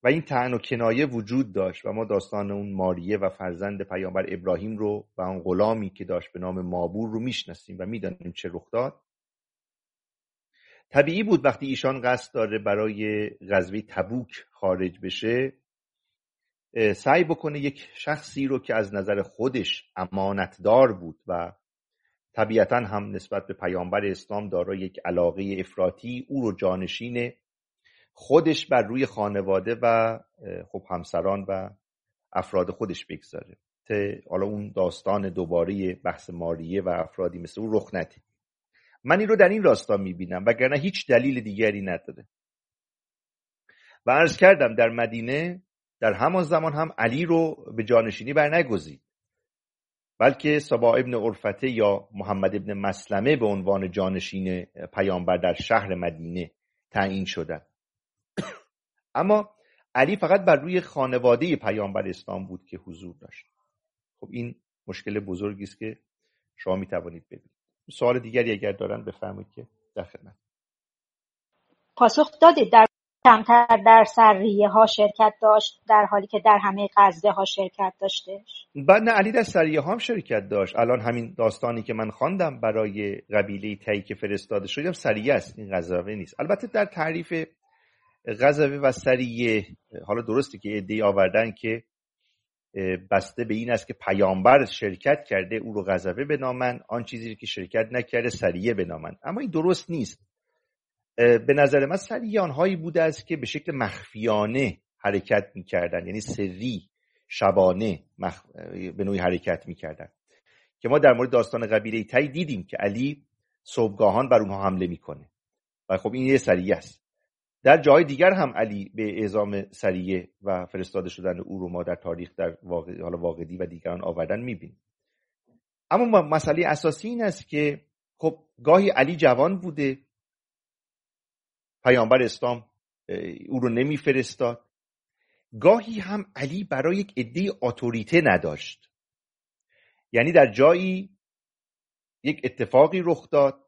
و این طعن و کنایه وجود داشت و ما داستان اون ماریه و فرزند پیامبر ابراهیم رو و اون غلامی که داشت به نام مابور رو میشناسیم و میدانیم چه رخ داد. طبیعی بود وقتی ایشان قصد داره برای غزوه تبوک خارج بشه سعی بکنه یک شخصی رو که از نظر خودش امانتدار بود و طبیعتاً هم نسبت به پیامبر اسلام دارای یک علاقه افراطی، او رو جانشین خودش بر روی خانواده و خب همسران و افراد خودش بگذاره. حالا اون داستان دوباره بحث ماریه و افرادی مثل او رخ نده. من این رو در این راستا میبینم وگرنه هیچ دلیل دیگری نداره. و عرض کردم در مدینه در همان زمان هم علی رو به جانشینی برنگزید، بلکه سبا ابن عرفته یا محمد ابن مسلمه به عنوان جانشین پیامبر در شهر مدینه تعیین شدند. اما علی فقط بر روی خانواده پیامبر اسلام بود که حضور داشت. خب این مشکل بزرگی است که شما میتوانید ببینید. سوال دیگری اگر دارن بفرمایید که در خدمت. پاسخ دادید در کمتر در سریه ها شرکت داشت در حالی که در همه غزوه ها شرکت داشتش؟ بعد نه، علی در سریه ها هم شرکت داشت. الان همین داستانی که من خواندم برای قبیله تی که فرستاده شدم سریه است، این غزوه نیست. البته در تعریف غزوه و سریه حالا درسته که ادعی آوردن که بسته به این است که پیامبر شرکت کرده او رو غزوه بنامن، آن چیزی که شرکت نکرده سریه بنامن، اما این درست نیست. به نظر من سریه آنهایی بوده است که به شکل مخفیانه حرکت میکردن، یعنی سری شبانه به نوعی حرکت میکردن که ما در مورد داستان قبیله تی دیدیم که علی صبحگاهان بر اونها حمله میکنه و خب این یه سریه است. در جای دیگر هم علی به اعزام سریه و فرستاده شدن او رو ما در تاریخ در واقدی و دیگران آوردن میبینیم. اما مسئله اساسی این است که خب گاهی علی جوان بوده، پیامبر اسلام او رو نمیفرستاد، گاهی هم علی برای یک عده اتوریته نداشت. یعنی در جایی یک اتفاقی رخ داد،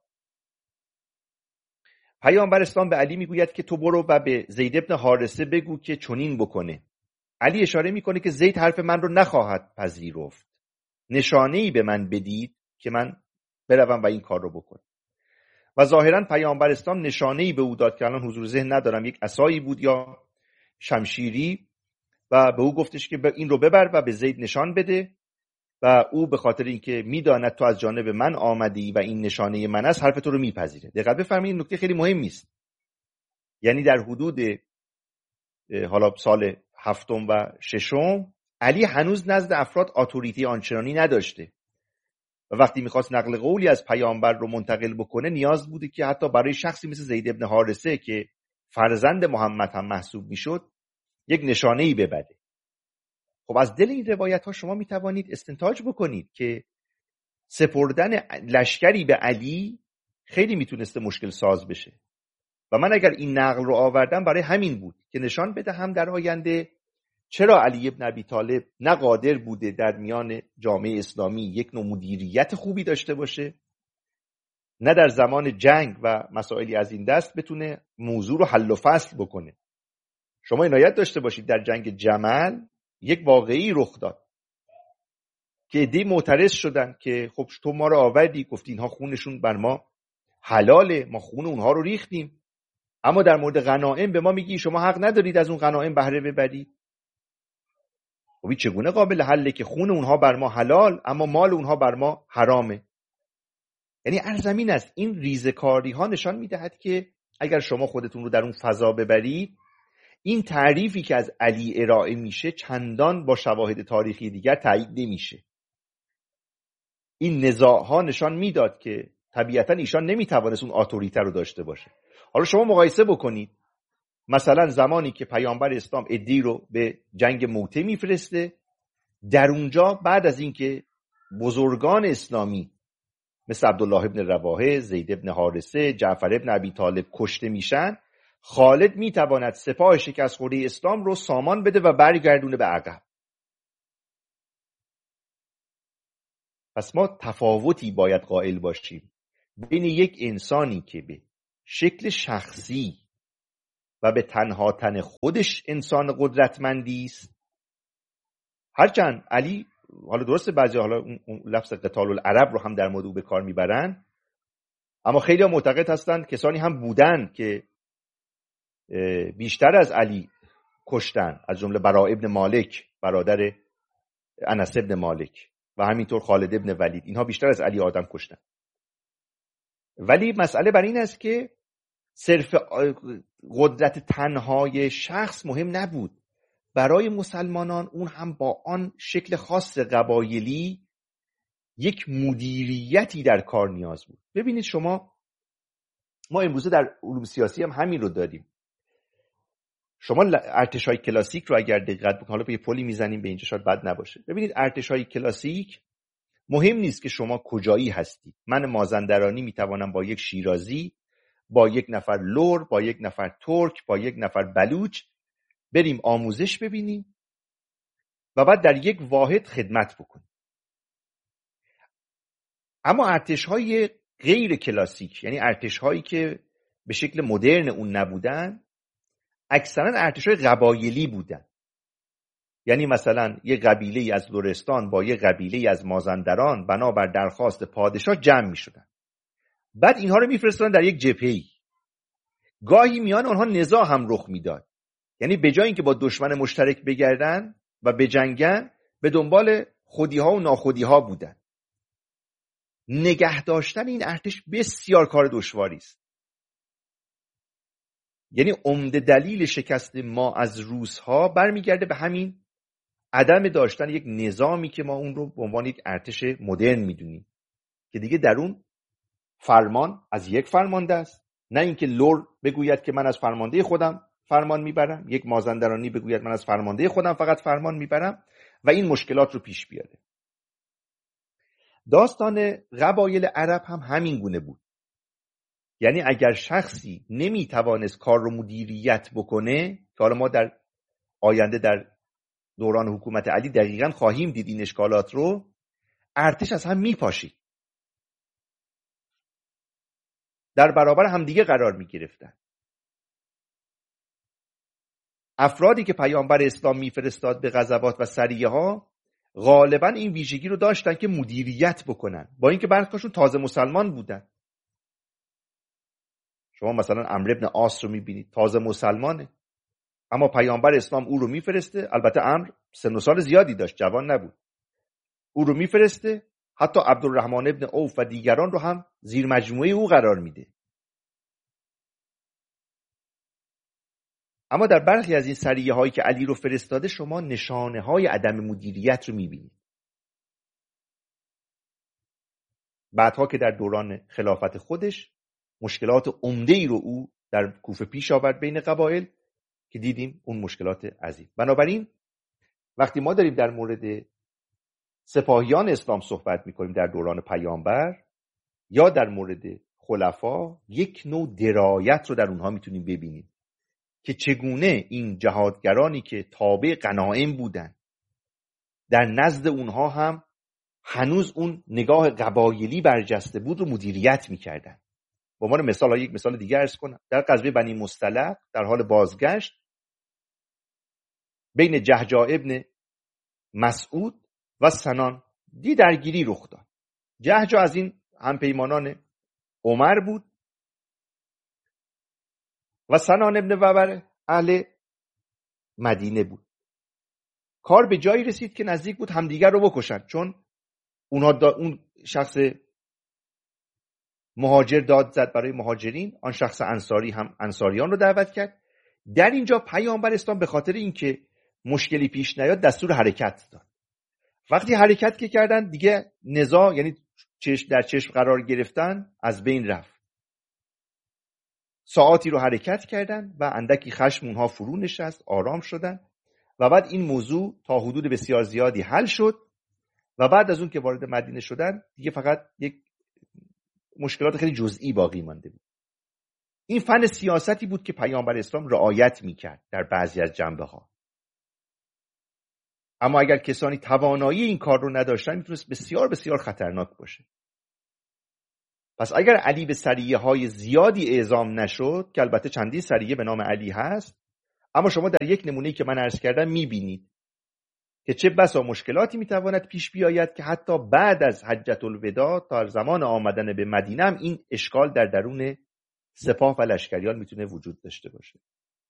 پیامبر اسلام به علی میگوید که تو برو و به زید ابن حارثه بگو که چنین بکنه. علی اشاره میکنه که زید حرف من رو نخواهد پذیرفت، نشانه‌ای به من بدید که من بروم و این کار رو بکنم. و ظاهرا پیامبر اسلام نشانه‌ای به او داد که الان حضور ذهن ندارم، یک عصایی بود یا شمشیری، و به او گفتش که این رو ببر و به زید نشان بده و او به خاطر اینکه میداند تو از جانب من آمدی و این نشانه من است حرف تو رو میپذیره. دقت بفرمایید، این نکته خیلی مهمی است. یعنی در حدود حالا سال 7 و 6 علی هنوز نزد افراد اتوریته آنچنانی نداشته و وقتی میخواست نقل قولی از پیامبر رو منتقل بکنه نیاز بوده که حتی برای شخصی مثل زید ابن حارثه که فرزند محمد هم محسوب میشد یک نشانه‌ای ببره. خب از دل این روایت ها شما میتوانید استنتاج بکنید که سپردن لشکری به علی خیلی میتونسته مشکل ساز بشه و من اگر این نقل رو آوردم برای همین بود که نشان بدهم در آینده چرا علی ابن ابی طالب نه قادر بوده در میان جامعه اسلامی یک نوع مدیریت خوبی داشته باشه، نه در زمان جنگ و مسائلی از این دست بتونه موضوع رو حل و فصل بکنه. شما عنایت داشته باشید در جنگ جمل یک واقعی رخ داد که عده‌ای معترض شدن که خب تو ما رو آوردی، گفتی اینها خونشون بر ما حلاله، ما خون اونها رو ریختیم، اما در مورد غنایم به ما میگی شما حق ندارید از اون غنایم بهره ببرید. خب چگونه قابل حله که خون اونها بر ما حلال اما مال اونها بر ما حرامه؟ یعنی ارزمین است. این ریزکاری ها نشان میدهد که اگر شما خودتون رو در اون فضا ببرید، این تعریفی که از علی ارائه میشه چندان با شواهد تاریخی دیگر تایید نمیشه. این نزاع ها نشان میداد که طبیعتا ایشان نمیتوانست اون اتوریته رو داشته باشه. حالا شما مقایسه بکنید، مثلا زمانی که پیامبر اسلام عده‌ای رو به جنگ موته میفرسته، در اونجا بعد از اینکه بزرگان اسلامی مثل عبدالله ابن رواحه، زید ابن حارثه، جعفر ابن ابی طالب کشته میشن، خالد میتواند سپاه شکست خورده اسلام رو سامان بده و برگردونه به عقب. پس ما تفاوتی باید قائل باشیم بین یک انسانی که به شکل شخصی و به تنها تن خودش انسان قدرتمندی است. هرچند علی، حالا درسته بعضی حالا اون لفظ قتال العرب رو هم در مورد او به کار میبرن، اما خیلی هم معتقد هستند کسانی هم بودن که بیشتر از علی کشتن، از جمله براء ابن مالک برادر انس ابن مالک و همینطور خالد ابن ولید، اینها بیشتر از علی آدم کشتن. ولی مسئله بر این است که صرف قدرت تنهای شخص مهم نبود. برای مسلمانان اون هم با آن شکل خاص قبایلی یک مدیریتی در کار نیاز بود. ببینید شما، ما امروزه در علوم سیاسی هم همین رو داریم. شما ارتشای کلاسیک رو اگر دقت بکنید، حالا به یه پلی میزنیم به اینجا شاید بد نباشه. ببینید ارتشای کلاسیک مهم نیست که شما کجایی هستید. من مازندرانی میتوانم با یک شیرازی، با یک نفر لور، با یک نفر ترک، با یک نفر بلوچ بریم آموزش ببینیم و بعد در یک واحد خدمت بکنیم. اما ارتش‌های غیر کلاسیک، یعنی ارتش‌هایی که به شکل مدرن اون نبودن، اکثرا ارتش‌های قبایلی بودن. یعنی مثلا یک قبیله از لرستان با یک قبیله از مازندران بنابر درخواست پادشاه جمع می‌شدن. بعد اینها رو می‌فرستادن در یک جبهه‌ای. گاهی میان آنها نزاع هم رخ میداد. یعنی به جای اینکه با دشمن مشترک بگردن و بجنگن، به دنبال خودی‌ها و ناخودی‌ها بودن. نگه داشتن این ارتش بسیار کار دشواری است. یعنی عمده دلیل شکست ما از روس‌ها برمیگرده به همین عدم داشتن یک نظامی که ما اون رو به عنوان یک ارتش مدرن میدونیم که دیگه در اون فرمان از یک فرمانده است، نه اینکه لور بگوید که من از فرمانده خودم فرمان میبرم، یک مازندرانی بگوید من از فرمانده خودم فقط فرمان میبرم و این مشکلات رو پیش بیاره. داستان قبایل عرب هم همین گونه بود. یعنی اگر شخصی نمیتوانست کار رو مدیریت بکنه، که حالا ما در آینده در دوران حکومت علی دقیقاً خواهیم دید این اشکالات رو، ارتش از هم میپاشید، در برابر همدیگه قرار میگرفتن. افرادی که پیامبر اسلام میفرستاد به غزوات و سریه ها غالبا این ویژگی رو داشتن که مدیریت بکنن، با اینکه بعضیشون تازه مسلمان بودن. شما مثلا عمرو بن عاص رو میبینید، تازه مسلمانه، اما پیامبر اسلام او رو میفرسته. البته عمرو سن و سال زیادی داشت، جوان نبود. او رو میفرسته، حتی عبدالرحمن ابن عوف و دیگران رو هم زیر مجموعه او قرار میده. اما در برخی از این سریه هایی که علی رو فرستاده، شما نشانه های عدم مدیریت رو میبینید. بعدها که در دوران خلافت خودش مشکلات عمده‌ای رو او در کوفه پیش آورد بین قبایل که دیدیم اون مشکلات عظیم. بنابراین وقتی ما داریم در مورد سپاهیان اسلام صحبت میکنیم در دوران پیامبر یا در مورد خلفا، یک نوع درایت رو در اونها میتونیم ببینیم که چگونه این جهادگرانی که تابع غنایم بودن، در نزد اونها هم هنوز اون نگاه قبایلی برجسته بود رو مدیریت میکردن. به عنوان مثال، یک مثال دیگه عرض کنم. در غزوه بنی مصطلق در حال بازگشت بین جهجا ابن مسعود و سنان درگیری رخ داد. جهجا از این همپیمانان عمر بود و سنان ابن وبر اهل مدینه بود. کار به جایی رسید که نزدیک بود همدیگر رو بکشن، چون اون شخص مهاجر داد زد برای مهاجرین، آن شخص انصاری هم انصاریان رو دعوت کرد. در اینجا پیامبر اسلام به خاطر اینکه مشکلی پیش نیاد دستور حرکت داد. وقتی حرکت که کردن دیگه نزاع، یعنی چشم در چشم قرار گرفتن، از بین رفت. ساعاتی رو حرکت کردن و اندکی خشم اونها فرو نشست، آرام شدن و بعد این موضوع تا حدود بسیار زیادی حل شد و بعد از اون که وارد مدینه شدن دیگه فقط یک مشکلات خیلی جزئی باقی مانده بود. این فن سیاستی بود که پیامبر اسلام رعایت میکرد در بعضی از جنبه‌ها. اما اگر کسانی توانایی این کار رو نداشتن میتونست بسیار بسیار خطرناک باشه. پس اگر علی به سریه های زیادی اعزام نشد، که البته چندین سریه به نام علی هست، اما شما در یک نمونه‌ای که من عرض کردم میبینید که چه بسا مشکلاتی میتواند پیش بیاید که حتی بعد از حجة الوداع تا زمان آمدن به مدینه هم این اشکال در درون سپاه و لشکریان میتونه وجود داشته باشه.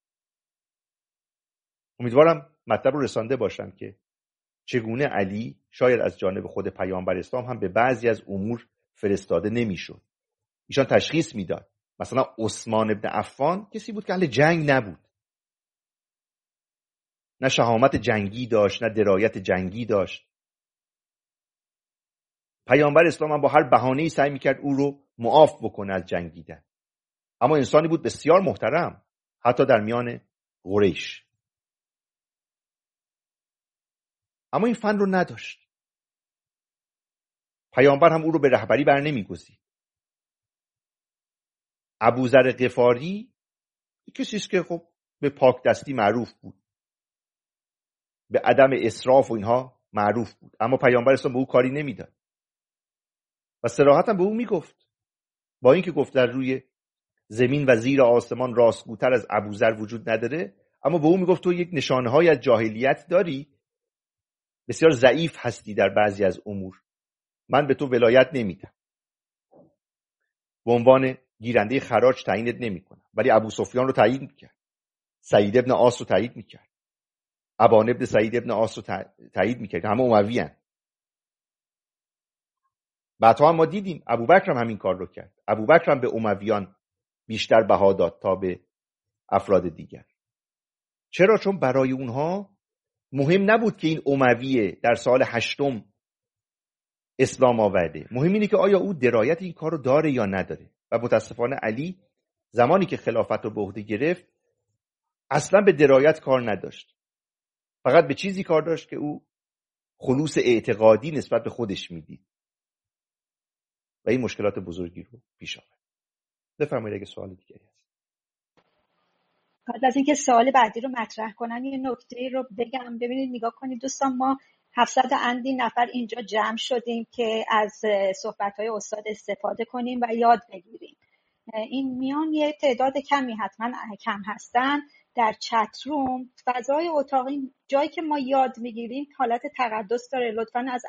امیدوارم مطلب رو رسانده باشم که چگونه علی شاید از جانب خود پیامبر اسلام هم به بعضی از امور فرستاده نمیشد. ایشان تشخیص میداد. مثلا عثمان ابن عفان کسی بود که اهل جنگ نبود، نه شهامت جنگی داشت، نه درایت جنگی داشت. پیامبر اسلام هم با هر بهانه‌ای سعی میکرد او رو معاف بکنه از جنگیدن، اما انسانی بود بسیار محترم حتی در میان قریش. اما این فن رو نداشت. پیامبر هم او رو به رهبری بر نمیگزید. ابوذر غفاری کسی است که خب به پاک دستی معروف بود، به عدم اسراف و اینها معروف بود، اما پیامبر اسلام به او کاری نمیداد و صراحتاً به او میگفت، با اینکه گفت در روی زمین و زیر آسمان راستگوتر از ابوذر وجود نداره، اما به او میگفت تو یک نشانه‌های از جاهلیت داری، بسیار ضعیف هستی در بعضی از امور، من به تو ولایت نمیدم، به عنوان گیرنده خراج تعیینت نمیکنم. ولی ابو سفیان رو تایید میکرد، سعید ابن عاص رو تایید میکرد، ابان ابن سعید ابن عاص رو تایید میکرد، همه اموی هستند. بعدها هم ما دیدیم ابوبکر هم همین کار رو کرد. ابوبکر هم به امویان بیشتر بها داد تا به افراد دیگر. چرا؟ چون برای اونها مهم نبود که این امویه در سال 8 اسلام آورده، مهم اینه که آیا او درایت این کار رو داره یا نداره. و متاسفانه علی زمانی که خلافت رو به عهده گرفت اصلا به درایت کار نداشت، فقط به چیزی کار داشت که او خلوص اعتقادی نسبت به خودش میدید و این مشکلات بزرگی رو پیش آورد. بفرمایید اگه سوال دیگری هست. قبل از اینکه سوال بعدی رو مطرح کنم یه نکته رو بگم. ببینید نگاه کنید دوستان، ما 700 اندی نفر اینجا جمع شدیم که از صحبت‌های استاد استفاده کنیم و یاد بگیریم. این میان یه تعداد کمی حتما کم هستن در چت روم. فضای اتاقی جایی که ما یاد میگیریم حالت تقدس داره، لطفاً از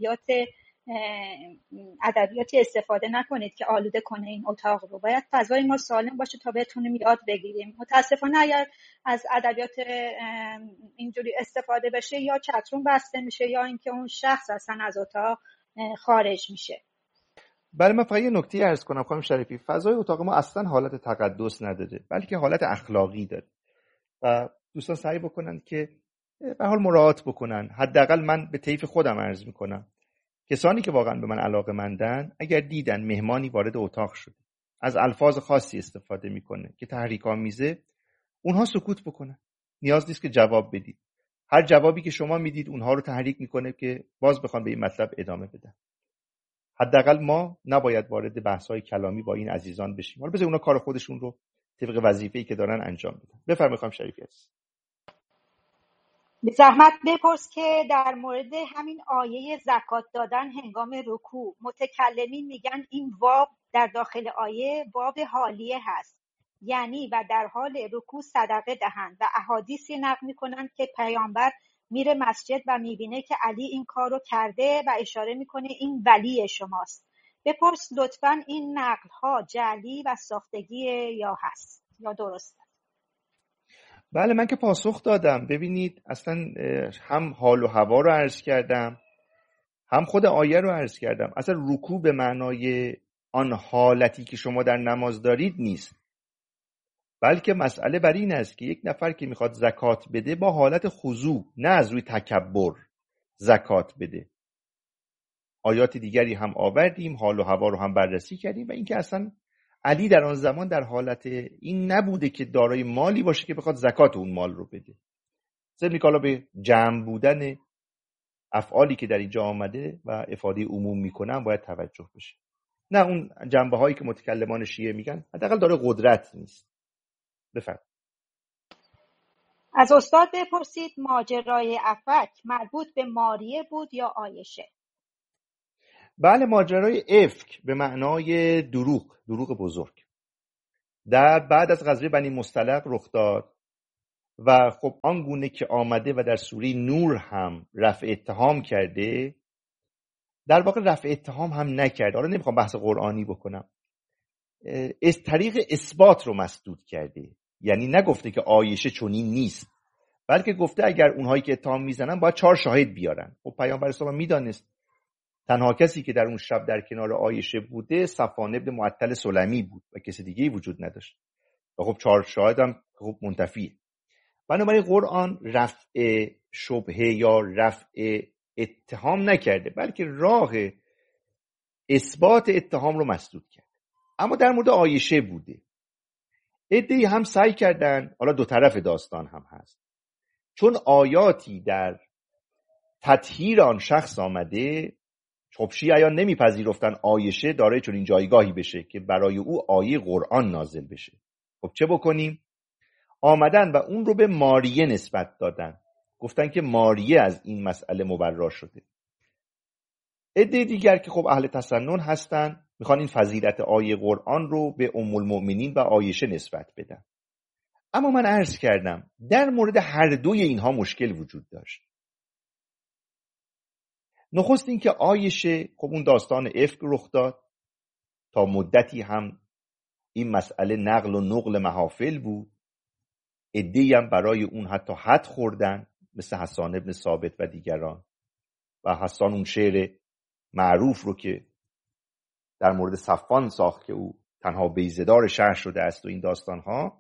ادبیاتی استفاده نکنید که آلوده کنه این اتاق رو. باید فضای ما سالم باشه تا بتونیم یاد بگیریم. متاسفانه اگر از ادبیات اینجوری استفاده بشه یا چت روم بسته میشه یا اینکه اون شخص اصلا از اتاق خارج میشه. بله، من فقط یه نکته عرض کنم خانم شریفی، فضای اتاق ما اصلا حالت تقدس نداره بلکه حالت اخلاقی داره و دوستان سعی بکنن که به حال مراعات بکنن. حداقل من به طیف خودم عرض میکنم، کسانی که واقعا به من علاقه‌مندن اگر دیدن مهمانی وارد اتاق شده از الفاظ خاصی استفاده میکنه که تحریک‌آمیزه، اونها سکوت بکنن. نیاز نیست که جواب بدید. هر جوابی که شما میدید اونها رو تحریک میکنه که باز بخوان به این مطلب ادامه بدن. حداقل ما نباید وارد بحث‌های کلامی با این عزیزان بشیم. حالا بذار اونا کار خودشون رو طبق وظیفه‌ای که دارن انجام بدن. بفرمایید خانم شریفی عزیز. به زحمت بپرس که در مورد همین آیه زکات دادن هنگام رکوع متکلمین میگن این واو در داخل آیه واو حالیه هست، یعنی و در حال رکوع صدقه دهند، و احادیثی نقل میکنن که پیامبر میره مسجد و میبینه که علی این کار رو کرده و اشاره میکنه این ولی شماست. بپرس لطفاً این نقل ها جعلی و ساختگی یا هست یا درست؟ بله، من که پاسخ دادم. ببینید اصلا هم حال و هوا رو عرض کردم، هم خود آیه رو عرض کردم. اصلا رکوع به معنای آن حالتی که شما در نماز دارید نیست، بلکه مسئله بر این است که یک نفر که میخواد زکات بده با حالت خضوع، نه از روی تکبر زکات بده. آیات دیگری هم آوردیم، حال و هوا رو هم بررسی کردیم و اینکه اصلا علی در آن زمان در حالت این نبوده که دارای مالی باشه که بخواد زکات اون مال رو بده. ضمن که حالا به جمع بودن افعالی که در اینجا آمده و افاده عموم میکنن باید توجه بشه، نه اون جنبه هایی که متکلمان شیعه میگن حداقل داره قدرت نیست. بفرمایید. از استاد بپرسید ماجرای افک مربوط به ماریه بود یا عایشه؟ بله، ماجرای افک به معنای دروغ بزرگ در بعد از غزوه بنی مصطلق رخ داد و خب آنگونه که آمده و در سوره نور هم رفع اتهام کرده، در واقع رفع اتهام هم نکرده. حالا نمیخوام بحث قرآنی بکنم، از طریق اثبات رو مسدود کرده. یعنی نگفته که عایشه چنین نیست، بلکه گفته اگر اونهایی که اتهام میزنن باید 4 شاهد بیارن. خب پیامبر اسلام میدانست تنها کسی که در اون شب در کنار عایشه بوده صفوان ابن معطل سلمی بود و کسی دیگه‌ای وجود نداشت و خب 4 شاهد هم خب منتفیه. بنابراین قرآن رفع شبهه یا رفع اتهام نکرده، بلکه راه اثبات اتهام رو مسدود کرد. اما در مورد عایشه بوده. عده‌ای هم سعی کردن، حالا دو طرف داستان هم هست، چون آیاتی در تطهیر آن شخص آمده، خب شیعیان نمیپذیرفتن عایشه دارای چنین جایگاهی بشه که برای او آیه قرآن نازل بشه. خب چه بکنیم؟ آمدن و اون رو به ماریه نسبت دادن، گفتن که ماریه از این مسئله مبرا شده. عده دیگر که خب اهل تسنن هستن میخوان این فضیلت آیه قرآن رو به ام المؤمنین و عایشه نسبت بدن. اما من عرض کردم در مورد هر دوی اینها مشکل وجود داشت. نخست این که عایشه خب اون داستان افک رخ داد، تا مدتی هم این مسئله نقل و نقل محافل بود. عده‌ای هم برای اون حتی حد خوردن، مثل حسان ابن ثابت و دیگران. و حسان اون شعر معروف رو که در مورد صفوان ساخت که او تنها بیزه‌دار شهر شده است و این داستان‌ها،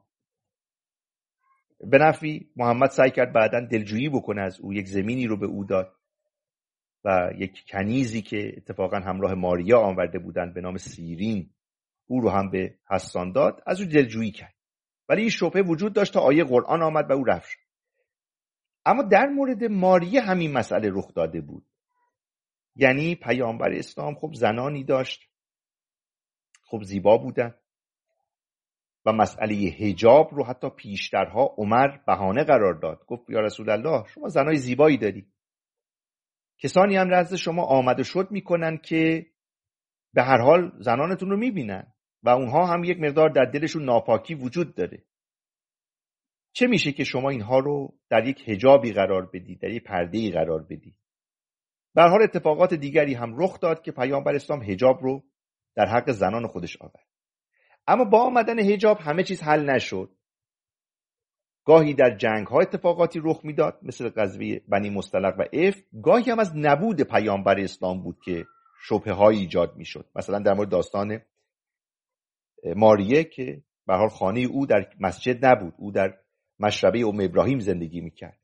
به نفی محمد سعی کرد بعداً دلجویی بکنه از او، یک زمینی رو به او داد و یک کنیزی که اتفاقاً همراه ماریا آورده بودند به نام سیرین، او رو هم به حسان داد، از او دلجویی کرد. ولی این شبهه وجود داشت تا آیه قرآن آمد و او رفت شد. اما در مورد ماریه همین مسئله رخ داده بود. یعنی پیامبر اسلام خب زنانی داشت، خب زیبا بودن و مسئله حجاب رو حتی پیشترها عمر بهانه قرار داد. گفت یا رسول الله شما زنای زیبایی داری، کسانی هم نزد شما آمد و شد میکنن که به هر حال زنانتون رو میبینن و اونها هم یک مقدار در دلشون ناپاکی وجود داره. چه میشه که شما اینها رو در یک حجابی قرار بدی، در یک پرده‌ای قرار بدی؟ به هر حال اتفاقات دیگری هم رخ داد که پیامبر اسلام حجاب رو در حق زنان خودش آورد. اما با آمدن حجاب همه چیز حل نشد. گاهی در جنگ ها اتفاقاتی رخ میداد مثل غزوه بنی مصطلق و افک، گاهی هم از نبود پیامبر اسلام بود که شبهه های ایجاد میشد. مثلا در مورد داستان ماریه که به هر حال خانه او در مسجد نبود، او در مشربه ام ابراهیم زندگی میکرد،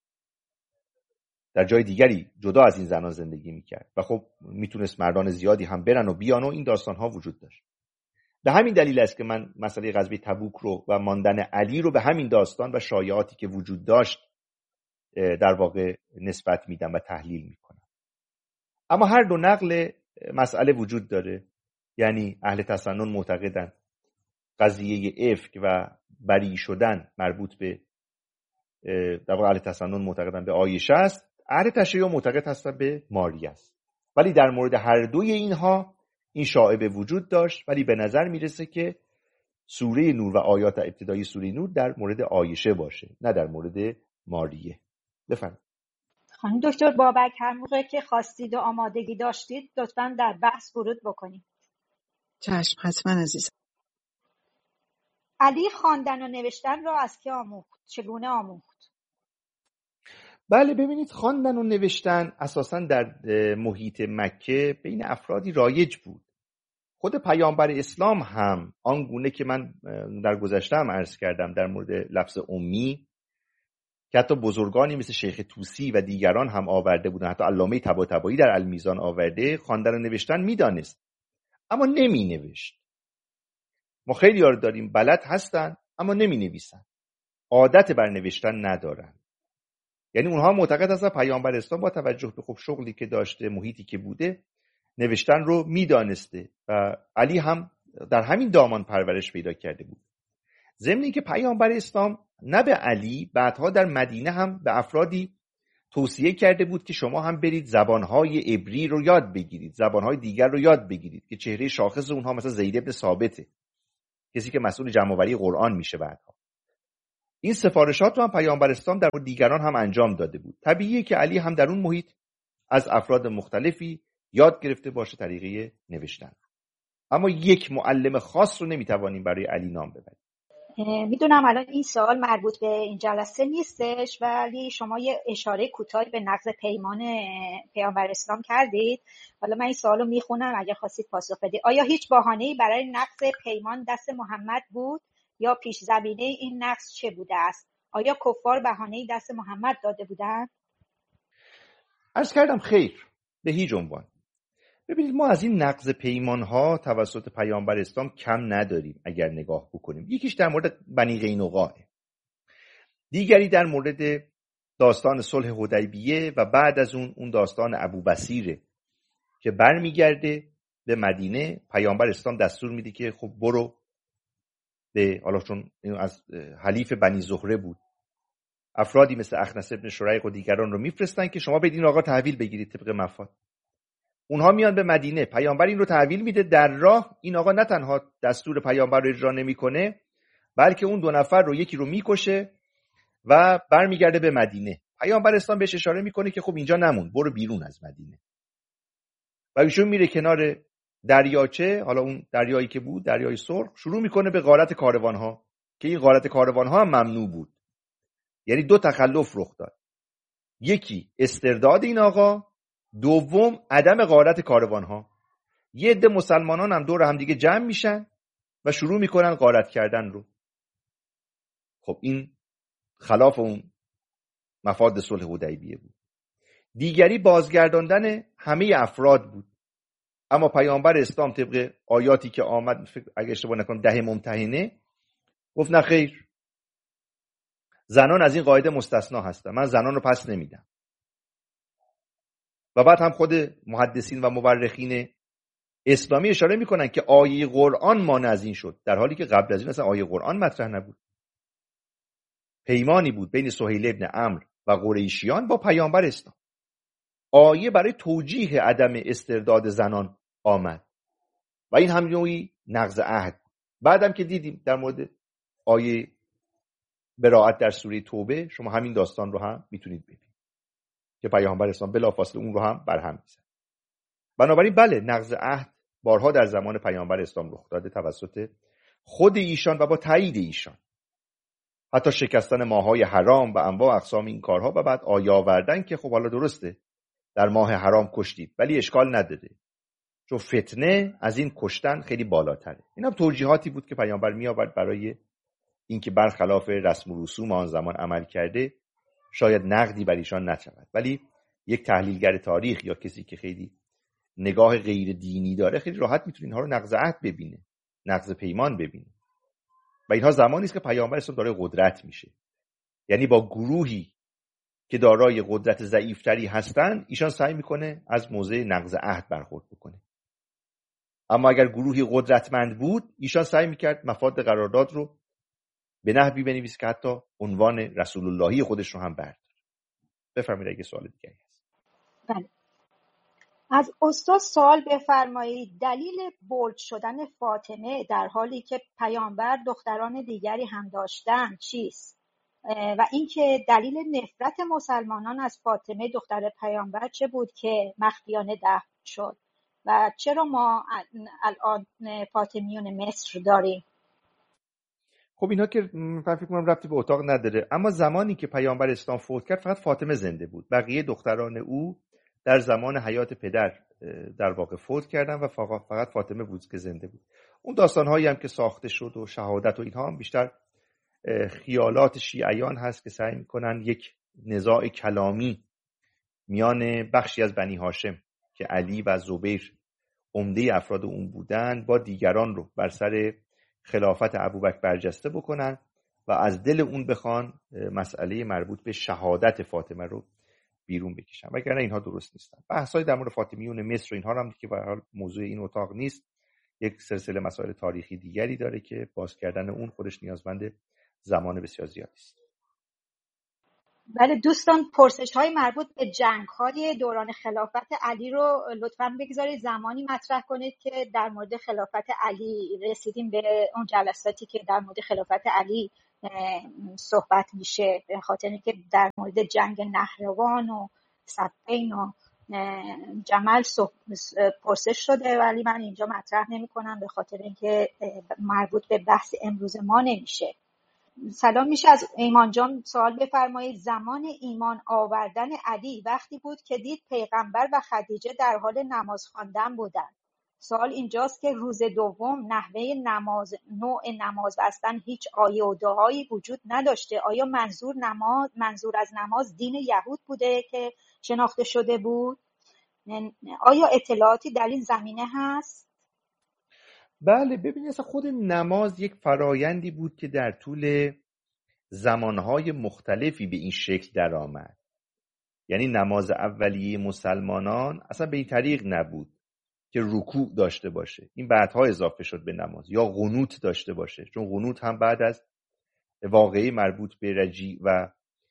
در جای دیگری جدا از این زنان زندگی میکرد و خب میتونست مردان زیادی هم برن و بیان و این داستان ها وجود داشت. به همین دلیل است که من مسئله غزوه تبوک رو و ماندن علی رو به همین داستان و شایعاتی که وجود داشت در واقع نسبت میدم و تحلیل میکنم. اما هر دو نقل مسئله وجود داره. یعنی اهل تسنن معتقدن قضیه افک و بری شدن مربوط به در واقع اهل تسنن معتقدن به عایشه است، اهل تشیع معتقد هستن به ماریه است. ولی در مورد هر دوی اینها این شایعه وجود داشت، ولی به نظر میرسه که سوره نور و آیات ابتدایی سوره نور در مورد عایشه باشه، نه در مورد ماریه. بفرمایید. خانم دکتر بابک، هر موقع که خواستید و آمادگی داشتید لطفاً در بحث ورود بکنید. چشم، حتما عزیزم. علی خواندن و نوشتن را از کی آموخت؟ چگونه آموخت؟ بله، ببینید خواندن و نوشتن اساساً در محیط مکه بین افرادی رایج بود. خود پیامبر اسلام هم آنگونه که من در گذشته هم عرض کردم در مورد لفظ امی که حتی بزرگانی مثل شیخ طوسی و دیگران هم آورده بودن، حتی علامه طباطبایی در المیزان آورده، خواندن و نوشتن میدانست اما نمی نوشت. ما خیلی ها داریم بلد هستن اما نمی نویسن، عادت بر نوشتن ندارن. یعنی اونها معتقد هستن پیامبر اسلام با توجه به خب شغلی که داشته، محیطی که بوده، نوشتن رو میدانسته و علی هم در همین دامان پرورش پیدا کرده بود. ضمن اینکه پیامبر اسلام نه به علی، بعدها در مدینه هم به افرادی توصیه کرده بود که شما هم برید زبانهای عبری رو یاد بگیرید، زبانهای دیگر رو یاد بگیرید که چهره شاخص اونها مثلا زید بن ثابته، کسی که مسئول جمع‌آوری قرآن میشه بعدها. این سفارشات رو هم پیامبر اسلام در مورد دیگران هم انجام داده بود. طبیعیه که علی هم در اون محیط از افراد مختلفی یاد گرفته باشه طریقه نوشتن. اما یک معلم خاص رو نمیتوانیم برای علی نام ببریم. میدونم الان این سوال مربوط به این جلسه نیستش، ولی شما یه اشاره کوتاهی به نقض پیمان پیامبر اسلام کردید. حالا من این سوالو میخونم اگه خواستید پاسخ بدید. آیا هیچ بهانه‌ای برای نقض پیمان دست محمد بود یا پیش زمینه این نقض چه بوده است؟ آیا کفار بهانه‌ای دست محمد داده بودند؟ عرض کردم خیر، به هیچ عنوان. ببینید ما از این نقض پیمان‌ها توسط پیامبر اسلام کم نداریم اگر نگاه بکنیم. یکیش در مورد بنی قینقاع، دیگری در مورد داستان صلح حدیبیه و بعد از اون داستان ابوبصیره که برمیگرده به مدینه. پیامبر اسلام دستور میده که خب برو به، حالا چون از حلیف بنی زهره بود، افرادی مثل اخنس ابن شریق و دیگران رو میفرستن که شما بدین آقا تحویل بگیرید طبق مفاد. اونها میان به مدینه، پیامبر این رو تحویل میده. در راه این آقا نه تنها دستور پیامبر رو اجرا نمیکنه، بلکه اون 2 نفر رو، یکی رو میکشه و برمیگرده به مدینه. پیامبر اسلام بهش اشاره میکنه که خب اینجا نمون، برو بیرون از مدینه. و ایشون میره کنار دریاچه، حالا اون دریایی که بود دریای سرخ، شروع میکنه به غارت کاروانها که این غارت کاروانها هم ممنوع بود. یعنی 2 تخلف رخ داد، یکی استرداد این آقا، دوم عدم غارت کاروانها. یه عده مسلمانان هم دور هم دیگه جمع میشن و شروع میکنن غارت کردن رو. خب این خلاف اون مفاد صلح حدیبیه بود. دیگری بازگرداندن همه افراد بود. اما پیامبر اسلام طبق آیاتی که آمد، اگه اشتباه نکنم 10 ممتحنه، گفت نه خیر، زنان از این قاعده مستثنا هستن، من زنان رو پس نمیدم. و بعد هم خود محدثین و مورخین اسلامی اشاره میکنن که آیه قرآن مانع از این شد، در حالی که قبل از این اصلا آیه قرآن مطرح نبود. پیمانی بود بین سهیل ابن عمرو و قریشیان با پیامبر اسلام. آیه برای توجیه عدم استرداد زنان آمد و این هم نوعی نقض عهد. بعدم که دیدیم در مورد آیه براءت در سوره توبه، شما همین داستان رو هم میتونید ببینید که پیامبر اسلام بلافاصله اون رو هم برهم میزد. بنابراین بله، نقض عهد بارها در زمان پیامبر اسلام رخ داده توسط خود ایشان و با تایید ایشان. حتی شکستن ماه‌های حرام و انواع اقسام این کارها و بعد آیه آوردن که خب حالا درسته در ماه حرام کشتید ولی اشکال نداره چون فتنه از این کشتن خیلی بالاتره. این هم توجیهاتی بود که پیامبر می آورد برای اینکه برخلاف رسم و رسوم آن زمان عمل کرده شاید نقدی بر ایشان نشود. ولی یک تحلیلگر تاریخ یا کسی که خیلی نگاه غیر دینی داره خیلی راحت میتونه اینها رو نقض عهد ببینه، نقض پیمان ببینه. و اینها زمانی است که پیامبر اسلام دارای قدرت میشه، یعنی با گروهی که دارای قدرت ضعیفتری هستن ایشان سعی میکنه از موضع نقض عهد برخورد بکنه. اما اگر گروهی قدرتمند بود ایشان سعی میکرد مفاد قرارداد رو به نحوی بنویسه که حتی عنوان رسول اللهی خودش رو هم برداره. بفرمایید اگه سوال دیگری هست. بله. از استاد سوال بفرمایید دلیل بولد شدن فاطمه در حالی که پیامبر دختران دیگری هم داشتن چیست؟ و اینکه دلیل نفرت مسلمانان از فاطمه دختر پیامبر چه بود که مخفیانه دفن شد و چرا ما الان فاطمیون مصر داریم؟ خب اینا که من فکر کنم ربطی به اتاق نداره، اما زمانی که پیامبر اسلام فوت کرد فقط فاطمه زنده بود. بقیه دختران او در زمان حیات پدر در واقع فوت کردن و فقط فاطمه بود که زنده بود. اون داستان‌هایی هم که ساخته شد و شهادت و اینها هم بیشتر خیالات شیعیان هست که سعی می‌کنن یک نزاع کلامی میان بخشی از بنی هاشم که علی و زبیر عمده افراد اون بودن با دیگران رو بر سر خلافت ابوبکر برجسته بکنن و از دل اون بخوان مسئله مربوط به شهادت فاطمه رو بیرون بکشن، وگرنه اینها درست نیستن. بحث‌های در مورد فاطمیون مصر و اینها هم که به هر حال موضوع این اتاق نیست، یک سلسله مسائل تاریخی دیگری داره که باز کردن اون خودش نیازمند زمان بسیار زیادی است. بله دوستان، پرسش های مربوط به جنگ های دوران خلافت علی رو لطفاً بگذارید زمانی مطرح کنید که در مورد خلافت علی رسیدیم به اون جلساتی که در مورد خلافت علی صحبت میشه، به خاطر اینکه در مورد جنگ نهروان و صفین و جمل پرسش شده، ولی من اینجا مطرح نمی کنم به خاطر اینکه مربوط به بحث امروز ما نمیشه. سلام، میشه از ایمان جان سوال بفرمایید؟ زمان ایمان آوردن علی وقتی بود که دید پیغمبر و خدیجه در حال نماز خواندن بودند. سوال اینجاست که روز دوم نحوه نماز، نوع نماز بستن، هیچ آیه و دعایی وجود نداشته. آیا منظور از نماز دین یهود بوده که شناخته شده بود؟ آیا اطلاعاتی در این زمینه هست؟ بله، ببینید اصلا خود نماز یک فرایندی بود که در طول زمانهای مختلفی به این شکل در آمد. یعنی نماز اولیه مسلمانان اصلا به این طریق نبود که رکوع داشته باشه، این بعدها اضافه شد به نماز، یا قنوت داشته باشه، چون قنوت هم بعد از واقعه مربوط به رجیع و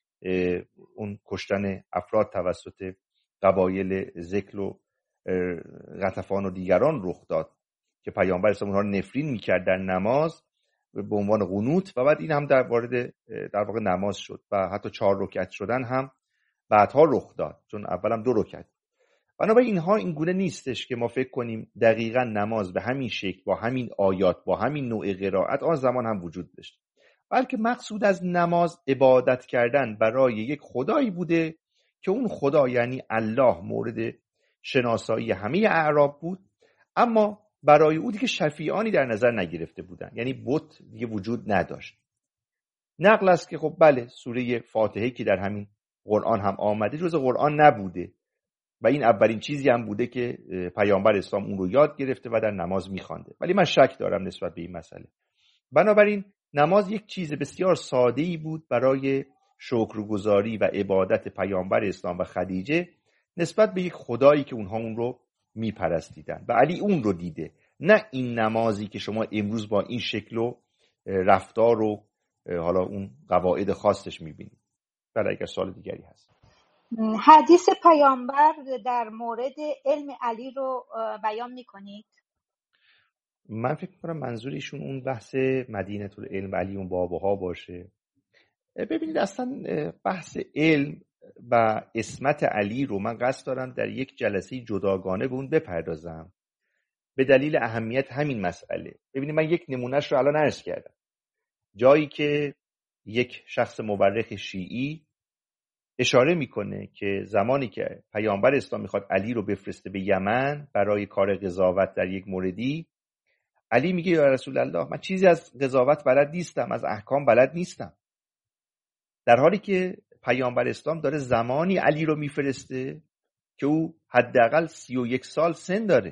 اون کشتن افراد توسط قبایل ذکل و غطفان و دیگران رخ داد که پیامبر اسلام اونها رو نفرین میکرد در نماز به عنوان قنوت، و بعد این هم در واقع نماز شد و حتی 4 رکعت شدن هم بعدها رخ داد، چون اول هم 2 رکعت. بنابراین اینها این گونه نیستش که ما فکر کنیم دقیقاً نماز به همین شکل با همین آیات با همین نوع قرائت آن زمان هم وجود داشت، بلکه مقصود از نماز عبادت کردن برای یک خدایی بوده که اون خدا یعنی الله مورد شناسایی همه اعراب بود، اما برای او دیگه شفیعانی در نظر نگرفته بودن، یعنی بت دیگه وجود نداشت. نقل است که خب بله، سوره فاتحه که در همین قرآن هم آمده جز قرآن نبوده و این اولین چیزی هم بوده که پیامبر اسلام اون رو یاد گرفته و در نماز میخوانده، ولی من شک دارم نسبت به این مسئله. بنابراین نماز یک چیز بسیار ساده‌ای بود برای شکرگزاری و عبادت پیامبر اسلام و خدیجه نسبت به یک خدایی که اونها اون رو میپرستیدن و علی اون رو دیده، نه این نمازی که شما امروز با این شکل و رفتار و حالا اون قواعد خاصش میبینید. بله، اگر سوال دیگری هست. حدیث پیامبر در مورد علم علی رو بیان میکنید؟ من فکر کنم منظورشون اون بحث مدینه العلم علی اون باباها باشه. ببینید اصلا بحث علم و عصمت علی رو من قصد دارم در یک جلسه جداگانه به اون بپردازم به دلیل اهمیت همین مسئله. ببینید من یک نمونهش رو الان عرض کردم، جایی که یک شخص مورخ شیعی اشاره میکنه که زمانی که پیامبر اسلام میخواد علی رو بفرسته به یمن برای کار قضاوت در یک موردی، علی میگه یا رسول الله من چیزی از قضاوت بلد نیستم، از احکام بلد نیستم، در حالی که پیامبر اسلام داره زمانی علی رو میفرسته که او حداقل 31 سال سن داره.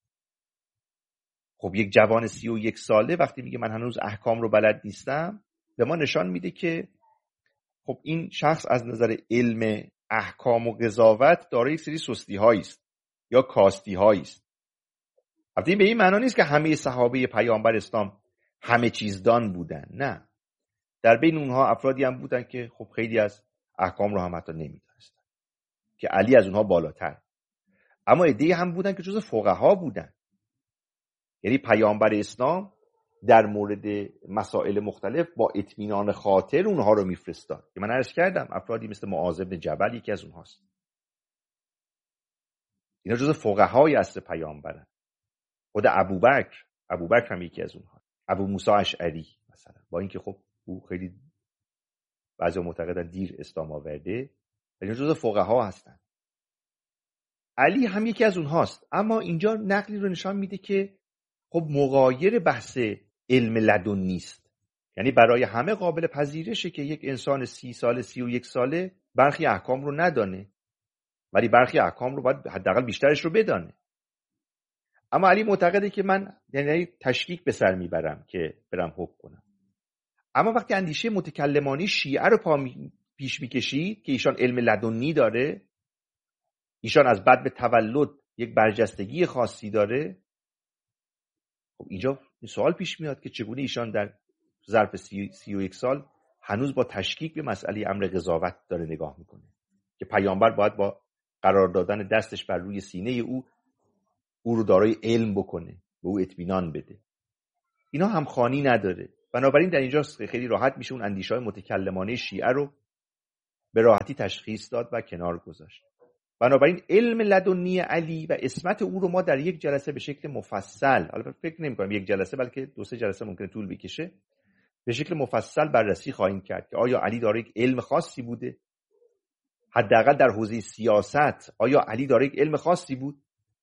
خب یک جوان 31 ساله وقتی میگه من هنوز احکام رو بلد نیستم، به ما نشان میده که خب این شخص از نظر علم احکام و قضاوت داره یک سری سستی هایی است یا کاستی هایی است. البته به این معنا نیست که همه صحابه پیامبر اسلام همه چیز دان بودن، نه، در بین اونها افرادی هم بودن که خب خیلی از احکام رو هم حتی نمیدونستن که علی از اونها بالاتر، اما عده‌ای هم بودن که جز فقها بودن. یعنی پیامبر اسلام در مورد مسائل مختلف با اطمینان خاطر اونها رو میفرستاد که من عرض کردم افرادی مثل معاذ بن جبل یکی از اونهاست. اینا جز فقهای اصل پیامبرن. خود ابوبکر هم یکی از اونها، ابو موسی اشعری مثلا، با اینکه خب او خیلی بعضی معتقدن دیر اسلام آورده، ولی جز فقها هستن. علی هم یکی از اونهاست، اما اینجا نقلی رو نشان میده که خب مغایر بحث علم لدن نیست. یعنی برای همه قابل پذیرشه که یک انسان 30 ساله 31 ساله برخی احکام رو ندانه، ولی برخی احکام رو باید حداقل بیشترش رو بدانه. اما علی معتقده که من یعنی تشکیک به سر میبرم که برم حکم کنم. اما وقتی اندیشه متکلمانی شیعه رو پیش میکشید که ایشان علم لدنی داره، ایشان از بعد به تولد یک برجستگی خاصی داره، خب اینجا سوال پیش میاد که چگونه ایشان در ظرف 31 سال هنوز با تشکیک به مسئله امر قضاوت داره نگاه میکنه که پیامبر باید با قرار دادن دستش بر روی سینه او رو دارای علم بکنه، به او اطمینان بده. اینا هم خانی نداره. بنابراین در اینجا خیلی راحت میشه اون اندیشه‌های متکلمانه شیعه رو به راحتی تشخیص داد و کنار گذاشت. بنابراین علم لدنی علی و عصمت او رو ما در یک جلسه به شکل مفصل، حالا فکر نمی‌کنم یک جلسه بلکه 2-3 جلسه ممکنه طول بکشه، به شکل مفصل بررسی خواهیم کرد که آیا علی داره یک علم خاصی بوده؟ حداقل در حوزه سیاست آیا علی داره یک علم خاصی بود؟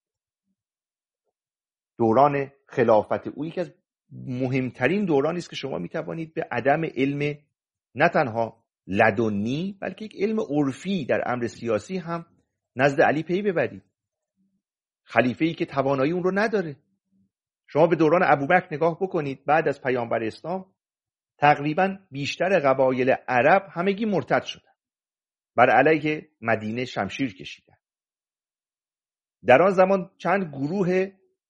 دوران خلافت او یکی از مهمترین دورانی است که شما میتوانید به عدم علم نه تنها لدنی بلکه یک علم عرفی در امر سیاسی هم نزد علی پی ببرید. خلیفه‌ای که توانایی اون رو نداره. شما به دوران ابوبکر نگاه بکنید، بعد از پیامبر اسلام تقریبا بیشتر قبایل عرب همگی مرتد شدن، بر علیه مدینه شمشیر کشیدن. در آن زمان چند گروه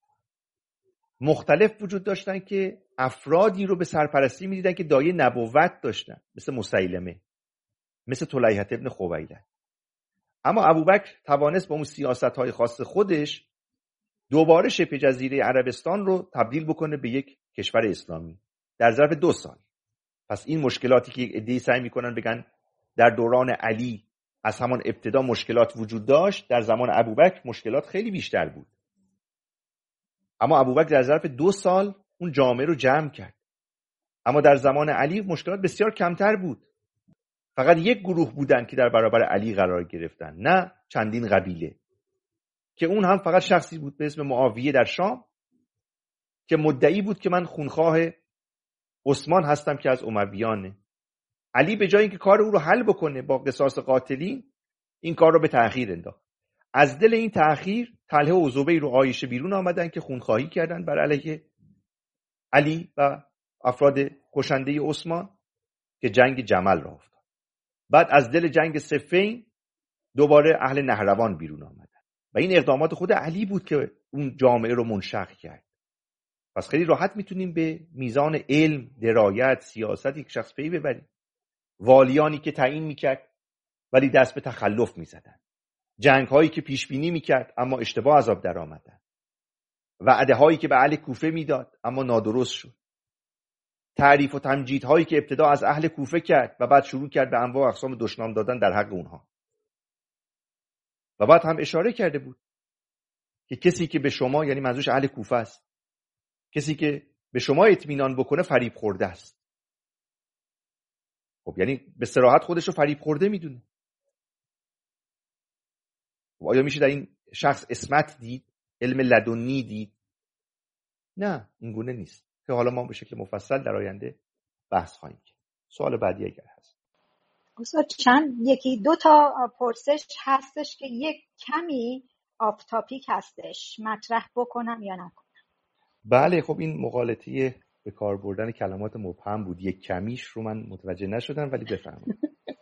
مختلف وجود داشتن که افرادی رو به سرپرستی می‌دیدن که دایه نبوت داشتن، مثل مسیلمه، مثل طلیحة ابن خویلد. اما ابوبکر توانست با اون سیاست‌های خاص خودش دوباره شبه جزیره عربستان رو تبدیل بکنه به یک کشور اسلامی در ظرف 2 سال. پس این مشکلاتی که یک عده‌ای سعی می‌کنن بگن در دوران علی از همان ابتدا مشکلات وجود داشت، در زمان ابوبکر مشکلات خیلی بیشتر بود. اما ابوبکر در ظرف 2 سال اون جامعه رو جمع کرد. اما در زمان علی مشکلات بسیار کمتر بود. فقط یک گروه بودن که در برابر علی قرار گرفتن، نه چندین قبیله، که اون هم فقط شخصی بود به اسم معاویه در شام که مدعی بود که من خونخواه عثمان هستم که از امویانه. علی به جای اینکه کار او رو حل بکنه با قصاص قاتلین، این کار رو به تأخیر انداخت. از دل این تأخیر طلحه و زبیر و عایشه بیرون آمدن که خونخواهی کردن بر علیه علی و افراد کشنده عثمان که جنگ جمل را افتاد. بعد از دل جنگ صفین دوباره اهل نهروان بیرون آمدن و این اقدامات خود علی بود که اون جامعه رو منشق کرد. پس خیلی راحت میتونیم به میزان علم، درایت، سیاست یک شخص پی ببریم. والیانی که تعیین میکرد ولی دست به تخلف میزدن، جنگ هایی که پیش بینی میکرد اما اشتباه از آب در آمدن، وعده هایی که به اهل کوفه میداد اما نادرست شد، تعریف و تمجید هایی که ابتدا از اهل کوفه کرد و بعد شروع کرد به انواع و اقسام دشنام دادن در حق اونها. و بعد هم اشاره کرده بود که کسی که به شما، یعنی منظورش اهل کوفه است، کسی که به شما اطمینان بکنه فریب خورده است. خب یعنی به صراحت خودش رو فریب خورده میدونه. آیا میشه در این شخص عصمت دید؟ علم لدنی دید؟ نه، این گونه نیست که حالا ما به شکل مفصل در آینده بحث خواهیم کرد. سوال بعدی اگر هست. استاد یکی دو تا پرسش هستش که یک کمی آف تاپیک هستش، مطرح بکنم یا نکنم؟ بله، خب این مغالطه به کار بردن کلمات مبهم بود. یک کمیش رو من متوجه نشدم ولی بفهمم.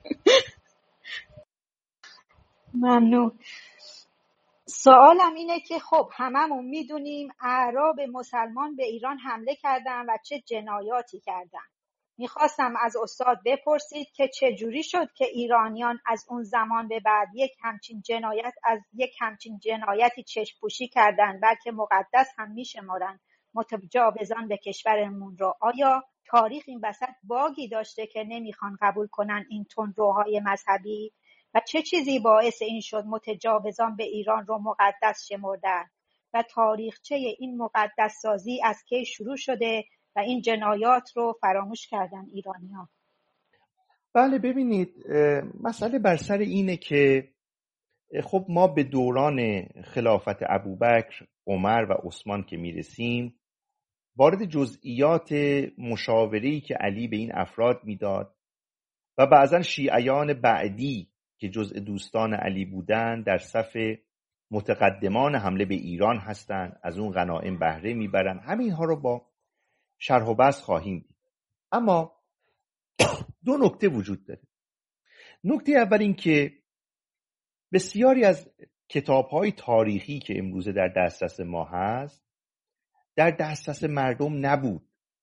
ممنون. سوالم اینه که خب هممون میدونیم اعراب مسلمان به ایران حمله کردن و چه جنایاتی کردن. میخواستم از استاد بپرسید که چه جوری شد که ایرانیان از اون زمان به بعد یک همچین جنایتی چشم پوشی کردن، بلکه مقدس هم میشمارن متجاوزان به کشورمون رو. آیا تاریخ این وسط باگی داشته که نمیخوان قبول کنن این تندروهای مذهبی؟ و چه چیزی باعث این شد متجاوزان به ایران رو مقدس شمردن؟ و تاریخچه این مقدس سازی از کی شروع شده و این جنایات رو فراموش کردن ایرانیان؟ بله، ببینید مسئله بر سر اینه که خب ما به دوران خلافت ابوبکر، عمر و عثمان که میرسیم، وارد جزئیات مشاوره‌ای که علی به این افراد میداد و بعضا شیعیان بعدی که جزء دوستان علی بودن در صف متقدمان حمله به ایران هستند، از اون غنایم بهره میبرن. همین ها رو با شرح و بسط خواهیم دید. اما 2 نکته وجود داره. نکته اول این که بسیاری از کتاب‌های تاریخی که امروزه در دسترس ما هست در دسترس مردم نبود.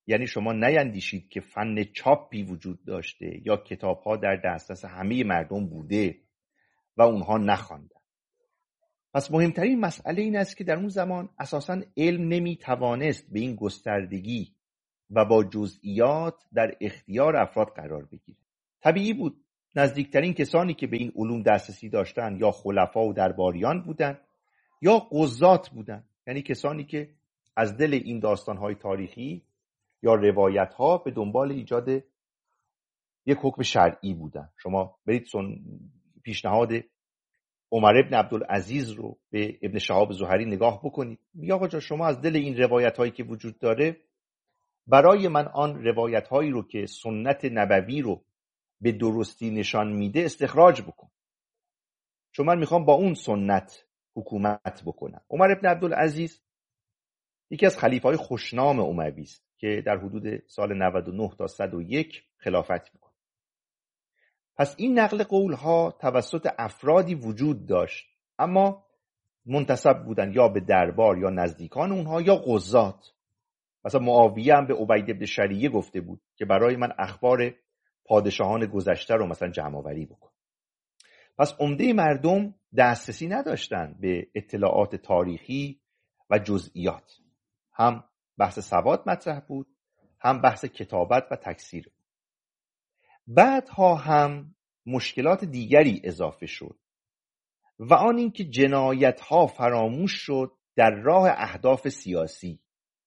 یعنی شما نیندیشید که فن چاپی وجود داشته یا کتاب‌ها در دسترس همه مردم بوده و اونها نخواندن. پس مهمترین مسئله این است که در اون زمان اساساً علم نمیتوانست به این گستردگی و با جزئیات در اختیار افراد قرار بگیره. طبیعی بود نزدیکترین کسانی که به این علوم دسترسی داشتن یا خلفا و درباریان بودن یا قضات بودن، یعنی کسانی که از دل این داستان‌های تاریخی یا روایت‌ها به دنبال ایجاد یک حکم شرعی بودن. شما برید پیشنهاد عمر ابن عبدالعزیز رو به ابن شهاب زهری نگاه بکنید. میگه آقا جان شما از دل این روایت‌هایی که وجود داره برای من آن روایت‌هایی رو که سنت نبوی رو به درستی نشان میده استخراج بکن، چون من میخوام با اون سنت حکومت بکنم. عمر ابن عبدالعزیز یکی از خلیفه‌های خوشنام اموی است که در حدود سال 99 تا 101 خلافت میکنه. پس این نقل قول‌ها توسط افرادی وجود داشت، اما منتسب بودن یا به دربار یا نزدیکان اونها یا قضات. مثلا معاویه هم به عبید بن شریعه گفته بود که برای من اخبار پادشاهان گذشته رو مثلا جمع آوری بکن. پس عمده مردم دسترسی نداشتن به اطلاعات تاریخی و جزئیات. هم بحث سواد مطرح بود، هم بحث کتابت و تکثیر. بعدها هم مشکلات دیگری اضافه شد و آن این که جنایت‌ها فراموش شد در راه اهداف سیاسی.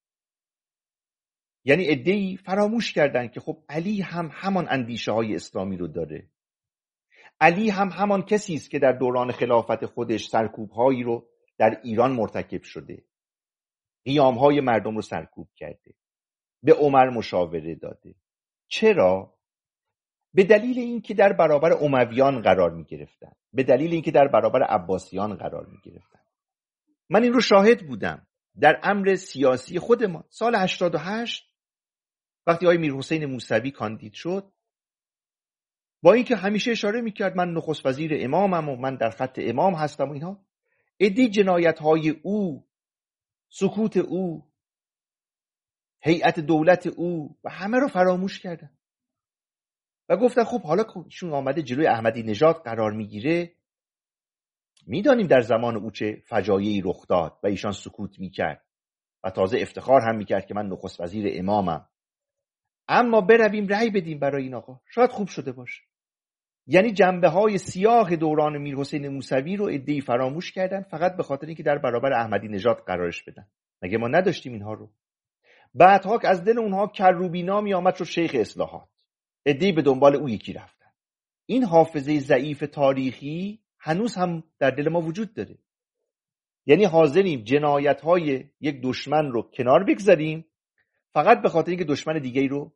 یعنی عده‌ای فراموش کردن که خب علی هم همان اندیشه های اسلامی رو داره. علی هم همان کسی است که در دوران خلافت خودش سرکوب‌هایی رو در ایران مرتکب شده، قیام‌های مردم رو سرکوب کرده، به عمر مشاوره داده. چرا؟ به دلیل اینکه در برابر امویان قرار می‌گرفتن، به دلیل اینکه در برابر عباسیان قرار می‌گرفتن. من این رو شاهد بودم در امر سیاسی خود ما. سال 88 وقتی آقای میرحسین موسوی کاندید شد، با اینکه همیشه اشاره میکرد من نخست وزیر امامم و من در خط امام هستم و اینها، عده‌ای جنایت‌های او، سکوت او، هیئت دولت او و همه رو فراموش کردن و گفتن خب حالا که ایشون آمده جلوی احمدی نژاد قرار میگیره، میدانیم در زمان او چه فجایعی رخ داد و ایشان سکوت میکرد و تازه افتخار هم میکرد که من نخست وزیر امامم، اما برویم رأی بدیم برای این آقا، شاید خوب شده باشه. یعنی جنبه‌های سیاه دوران میرحسین موسوی رو عده‌ای فراموش کردن فقط به خاطر اینکه در برابر احمدی نژاد قرارش بدن. مگه ما نداشتیم اینها رو؟ بعدها که از دل اونها کروبی نامی آمد شد شیخ اصلاحات، عده‌ای به دنبال او یکی رفتن. این حافظه ضعیف تاریخی هنوز هم در دل ما وجود داره. یعنی حاضریم جنایت‌های یک دشمن رو کنار بگذاریم فقط به خاطر اینکه دشمن دیگه‌ای رو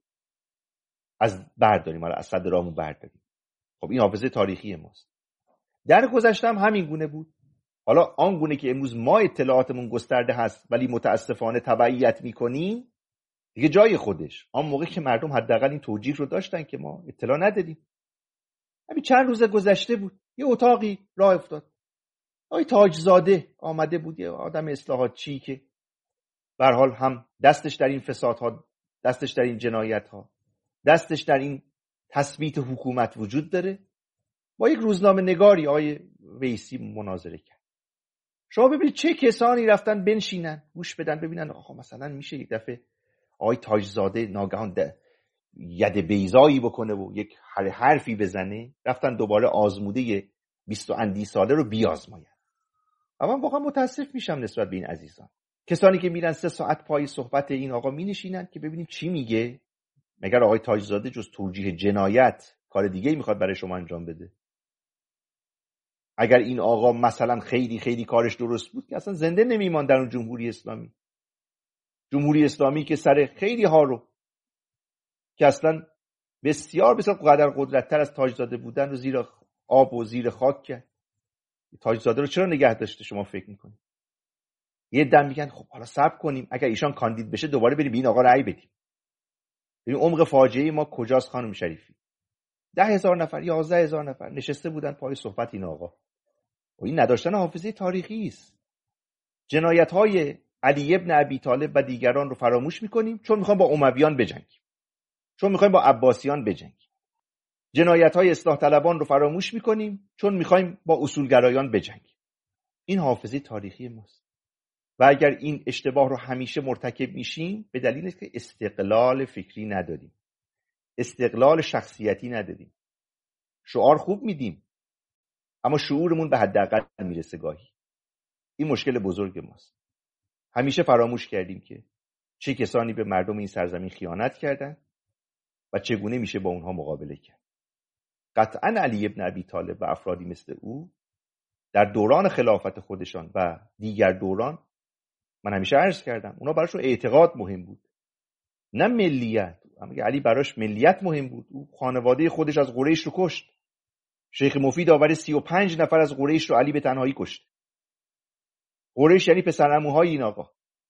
از برداریم، از صد راهمون برداریم. خب این حافظه تاریخی ماست. در گذشته هم همین گونه بود. حالا آن گونه که امروز ما اطلاعاتمون گسترده هست ولی متاسفانه تبعیت میکنیم دیگه جای خودش. آن موقع که مردم حداقل این توجیه رو داشتن که ما اطلاع ندادیم. همین چند روز گذشته بود یه اتاقی راه افتاد، آقای تاجزاده آمده بود، یه آدم اصلاحات چی که به هر حال هم دستش در این فسادها، دستش در این جنایت‌ها، دستش در این تثبیت حکومت وجود داره، با یک روزنامه نگاری آقای ویسی مناظره کرد. شما ببینید چه کسانی رفتن بنشینن گوش بدن ببینن آخه مثلا میشه یک دفعه آقای تاجزاده ناگهان ید بیضایی بکنه و یک حرفی بزنه. رفتن دوباره آزموده 20 اندی ساله رو بیازماین. اما من واقعا متاسف میشم نسبت به این عزیزان، کسانی که میرن 3 ساعت پای صحبت این آقا مینشینن که ببینیم چی میگه. مگر آقای تاجزاده جز توجیه جنایت کار دیگه‌ای میخواد برای شما انجام بده؟ اگر این آقا مثلا خیلی خیلی کارش درست بود که اصلا زنده نمیمان در اون جمهوری اسلامی. جمهوری اسلامی که سر خیلی ها رو که اصلا بسیار بسیار قدر قدرت‌تر از تاجزاده بودن رو زیر آب و زیر خاک کرد. تاجزاده رو چرا نگه داشته شما فکر میکنید؟ یه دم میگن خب حالا صبر کنیم اگر ایشان کاندید بشه دوباره بریم به این آقا رأی بدیم. ببین عمق فاجعه ما کجاست خانم شریفی؟ 10,000 نفر 11,000 نفر نشسته بودن پای صحبت این آقا. و این نداشتن حافظه تاریخی است. جنایت‌های علی ابن ابی طالب و دیگران رو فراموش میکنیم چون میخوایم با امویان بجنگیم، چون میخوایم با عباسیان بجنگیم. جنایت‌های اصلاح طلبان رو فراموش میکنیم چون میخوایم با اصولگرایان بجنگیم. این حافظه تاریخی ماست و اگر این اشتباه رو همیشه مرتکب میشیم به دلیل که استقلال فکری نداریم، استقلال شخصیتی نداریم. شعار خوب میدیم اما شعورمون به حداقل میرسه گاهی. این مشکل بزرگ ماست. همیشه فراموش کردیم که چه کسانی به مردم این سرزمین خیانت کردن و چگونه میشه با اونها مقابله کرد. قطعاً علی ابن ابی طالب و افرادی مثل او در دوران خلافت خودشان و دیگر دوران، من همیشه عرض کردم، اونا براشون اعتقاد مهم بود نه ملیت. اما علی براش ملیت مهم بود. او خانواده خودش از قریش رو کشت. شیخ مفید آور 35 نفر از قریش رو علی به تنهایی کشت. قریش یعنی پسرعموهای این آقا.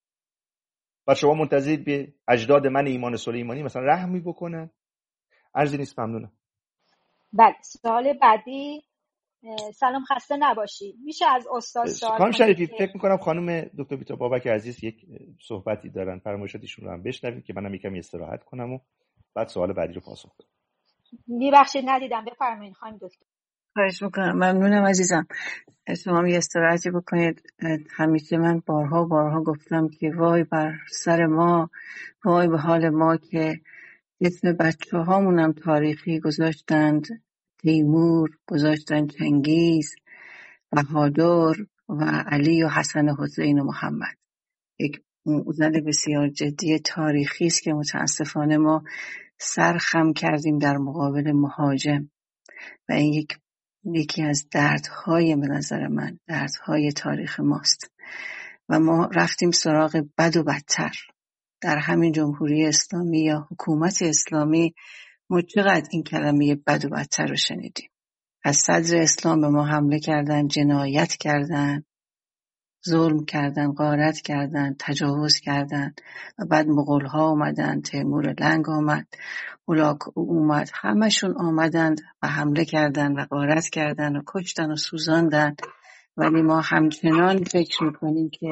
و شما منتظرید به اجداد من ایمان سلیمانی مثلا رحمی بکنن؟ عرضی نیست. ممنونم. بله، سوال بعدی. سلام، خسته نباشید. میشه از استاد سوال خانم کنید شریفی، که فکر میکنم خانم دکتر بیتا بابک عزیز یک صحبتی دارن، فرمایشاتشون رو هم بشنویم که منم یکم استراحت کنم و بعد سوال بعدی رو پاسخ بدم. میبخشید ندیدم، بفرمایید خانم دکتر. خواهش میکنم. ممنونم عزیزم. شما هم یه استراحتی بکنید. همیشه من بارها گفتم که وای بر سر ما، وای به حال ما که اسم بچه هامونم تاریخی گذاشتند. تیمور، گذاشتن چنگیز، بهادر و علی و حسن و حسین و محمد. یک موضوع بسیار جدی تاریخی است که متاسفانه ما سر خم کردیم در مقابل مهاجم و این یکی از دردهای، به نظر من دردهای تاریخ ماست و ما رفتیم سراغ بد و بدتر. در همین جمهوری اسلامی یا حکومت اسلامی ما چقدر این کلمه بد و بدتر رو شنیدیم. از صدر اسلام به ما حمله کردن، جنایت کردن، ظلم کردن، غارت کردن، تجاوز کردن و بعد مغول‌ها اومدن، تیمور لنگ آمد، هولاک اومد، همشون آمدند و حمله کردن و غارت کردن و کشتن و سوزاندن، ولی ما همچنان فکر میکنیم که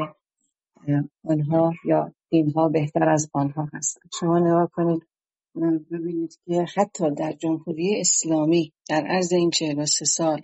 آنها یا اینها بهتر از آنها هستند. شما نگاه کنید ببینید که حتی در جمهوری اسلامی در عرض این 43 سال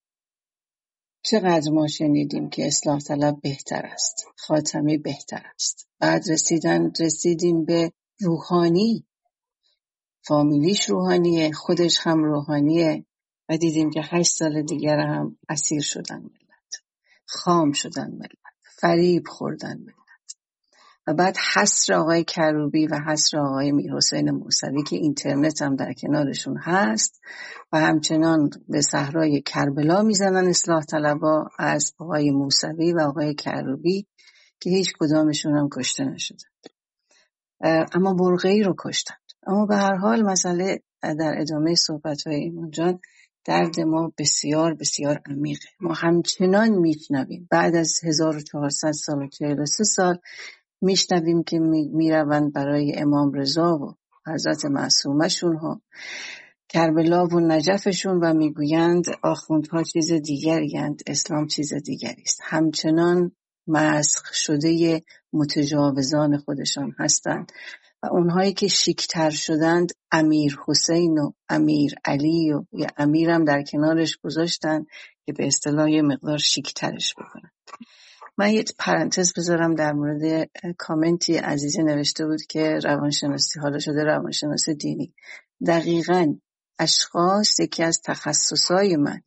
چقدر ما شنیدیم که اصلاح طلب بهتر است، خاتمی بهتر است. بعد رسیدیم به روحانی، فامیلیش روحانیه، خودش هم روحانیه و دیدیم که 8 سال دیگر هم اسیر شدن ملت، خام شدن ملت، فریب خوردن ملت. و بعد حصر آقای کروبی و حصر آقای میرحسین موسوی که اینترنت هم در کنارشون هست و همچنان به صحرای کربلا میزنن اصلاح طلبا از آقای موسوی و آقای کروبی که هیچ کدامشون هم کشته نشدن، اما برقعی رو کشتن. اما به هر حال مسئله در ادامه صحبت‌های ایمان جان، درد ما بسیار بسیار عمیقه. ما همچنان میشنویم بعد از 1400 سال و 43 سال میشنویم که میروند برای امام رضا و حضرت معصومه شون ها کربلا و نجفشون و میگویند آخوندها چیز دیگری اند، اسلام چیز دیگری است. همچنان مسخ شده متجاوزان خودشان هستند و اونهایی که شیکتر شدند امیر حسین و امیر علی و یا امیرم در کنارش گذاشتن که به اصطلاح یه مقدار شیکترش بکنن. من یه پرانتز بذارم در مورد کامنتی عزیزی نوشته بود که روانشناسی حالا شده روانشناسی دینی. دقیقاً اشخاص یکی از تخصصای من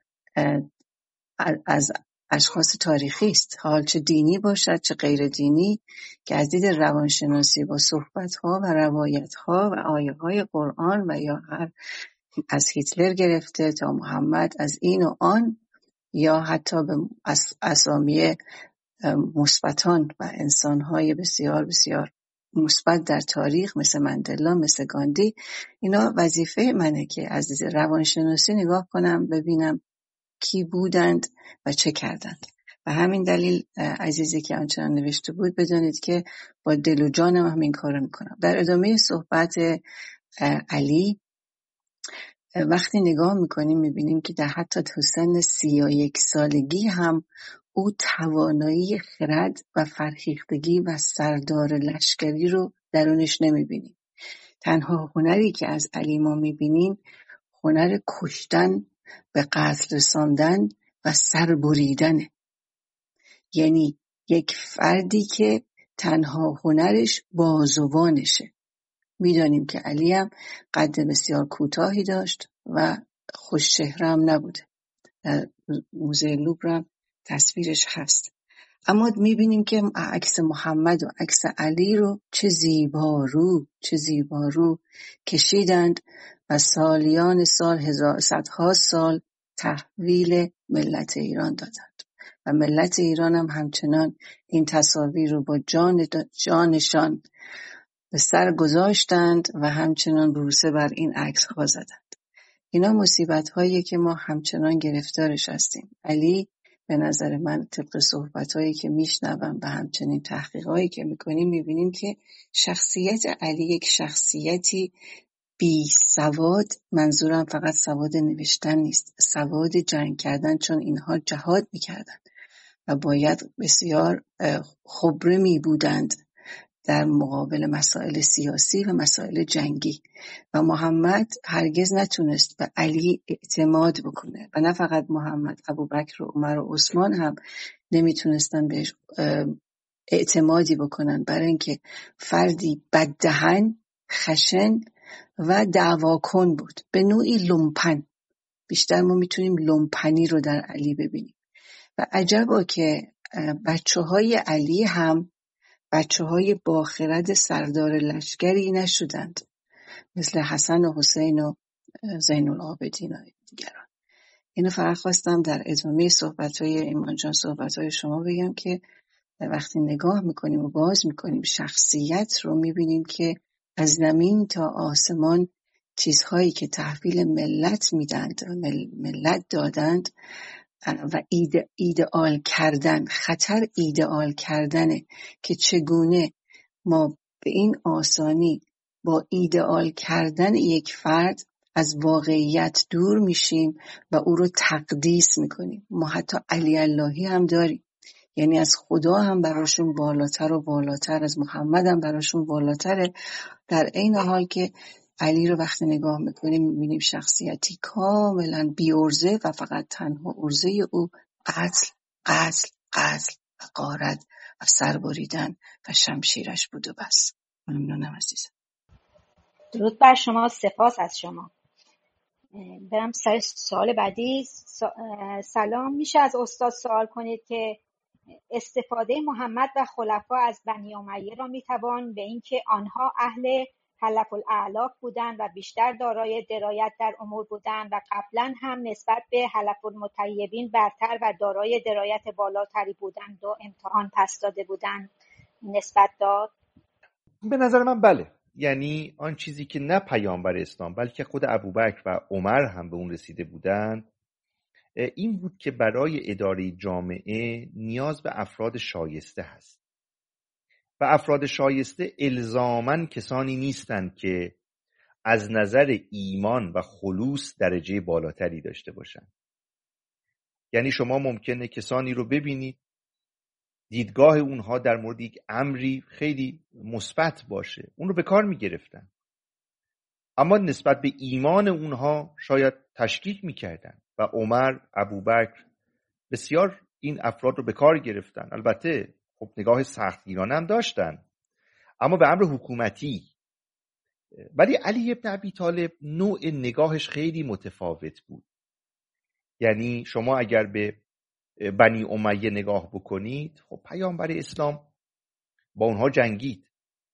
از اشخاص تاریخی است، حال چه دینی باشد چه غیر دینی، که از دید روانشناسی با صحبت‌ها و روایت‌ها و آیه‌های قرآن و یا هر از هیتلر گرفته تا محمد، از این و آن یا حتی به اسامی مثبتان و انسان‌های بسیار بسیار مثبت در تاریخ مثل مندلا، مثل گاندی، اینا وظیفه منه که از دید روانشناسی نگاه کنم ببینم کی بودند و چه کردند. و همین دلیل عزیزی که آنچنان نوشته بود بدانید که با دل و جانم همین کارو میکنم. در ادامه صحبت علی وقتی نگاه میکنیم میبینیم که در حتی تو سن 31 سالگی هم او توانایی خرد و فرهیختگی و سردار لشکری رو درونش نمیبینیم. تنها هنری که از علی ما میبینیم هنر کشتن، به قتل رساندن و سر بریدنه. یعنی یک فردی که تنها هنرش بازوانشه. میدانیم که علی هم قد بسیار کوتاهی داشت و خوش چهره هم نبوده. در موزه لوور هم تصویرش هست. اما میبینیم که عکس محمد و عکس علی رو چه زیبارو کشیدند و سالیان سال، صدها سال تحویل ملت ایران دادند و ملت ایران هم همچنان این تصاویر رو با جانشان به سر گذاشتند و همچنان بروسه بر این عکس ها زدند. اینا مصیبت هایی که ما همچنان گرفتارش هستیم. علی به نظر من طبق صحبت هایی که میشنوم و همچنین تحقیقاتی که میکنیم میبینیم که شخصیت علی یک شخصیتی بی سواد، منظورم فقط سواد نوشتن نیست، سواد جنگ کردن، چون اینها جهاد میکردن و باید بسیار خبره می بودند در مقابل مسائل سیاسی و مسائل جنگی و محمد هرگز نتونست به علی اعتماد بکنه و نه فقط محمد، ابوبکر و عمر و عثمان هم نمیتونستن بهش اعتمادی بکنن، برای اینکه فردی بددهن، خشن و دعواکن بود، به نوعی لومپن. بیشتر ما میتونیم لومپنی رو در علی ببینیم و عجبا که بچه‌های علی هم بچه‌های باخرد سردار لشکری نشدند مثل حسن و حسین و زین العابدین و دیگران. اینو فقط خواستم در ادامه صحبت‌های ایمان جان، صحبت‌های شما بگم که وقتی نگاه میکنیم و باز میکنیم شخصیت رو میبینیم که از زمین تا آسمان چیزهایی که تحویل ملت میدند و ملت دادند و ایدئال کردن، خطر ایدئال کردنه که چگونه ما به این آسانی با ایدئال کردن یک فرد از واقعیت دور میشیم و او رو تقدیس میکنیم. ما حتی علی اللهی هم داریم، یعنی از خدا هم براشون بالاتر و بالاتر، از محمد هم براشون بالاتره، در این حال که علی رو وقتی نگاه میکنیم میبینیم شخصیتی کاملا بی ارزه و فقط تنها ارزه او قتل و غارت و سر بریدن و شمشیرش بود و بس. ممنونم عزیزم. درود بر شما، سپاس از شما. برم سر سوال بعدی. سلام، میشه از استاد سوال کنید که استفاده محمد و خلفا از بنی امیه را میتوان به اینکه آنها اهل حلف الاعلاف بودند و بیشتر دارای درایت در امور بودند و قبلا هم نسبت به حلف المطیبین برتر و دارای درایت بالاتری بودند و امتحان پس داده بودند نسبت داد؟ به نظر من بله. یعنی آن چیزی که نه پیامبر اسلام بلکه خود ابوبکر و عمر هم به اون رسیده بودند این بود که برای اداره جامعه نیاز به افراد شایسته هست و افراد شایسته الزاماً کسانی نیستند که از نظر ایمان و خلوص درجه بالاتری داشته باشند. یعنی شما ممکنه کسانی رو ببینید دیدگاه اونها در مورد یک امری خیلی مثبت باشه، اون رو به کار میگرفتن، اما نسبت به ایمان اونها شاید تشکیک میکردن و عمر، ابوبکر بسیار این افراد رو به کار گرفتن. البته خب نگاه سختگیرانه هم داشتن اما به امر حکومتی. ولی علی ابن ابی طالب نوع نگاهش خیلی متفاوت بود. یعنی شما اگر به بنی امیه نگاه بکنید، خب پیامبر اسلام با اونها جنگید.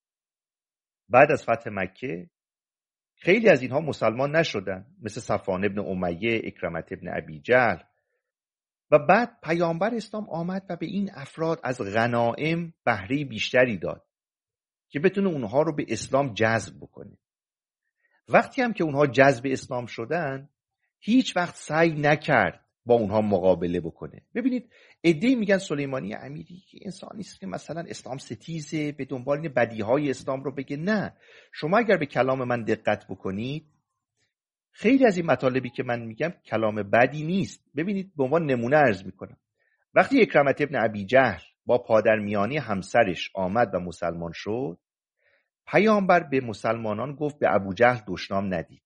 بعد از فتح مکه خیلی از اینها مسلمان نشدن، مثل صفوان ابن امیه، اکرمه ابن ابی جهل. و بعد پیامبر اسلام آمد و به این افراد از غنایم بهره بیشتری داد که بتونه اونها رو به اسلام جذب بکنه. وقتی هم که اونها جذب اسلام شدن هیچ وقت سعی نکرد با اونها مقابله بکنه. ببینید عده‌ای میگن سلیمانی امیری که انسانی است که مثلا اسلام ستیزه، به دنبال این بدیهای اسلام رو بگه. نه، شما اگر به کلام من دقت بکنید خیلی از این مطالبی که من میگم کلام بدی نیست. ببینید به عنوان نمونه عرض میکنم. وقتی اکرمة ابن ابی جهل با پادرمیانی همسرش آمد و مسلمان شد، پیامبر به مسلمانان گفت به ابو جهل دشنام ندید،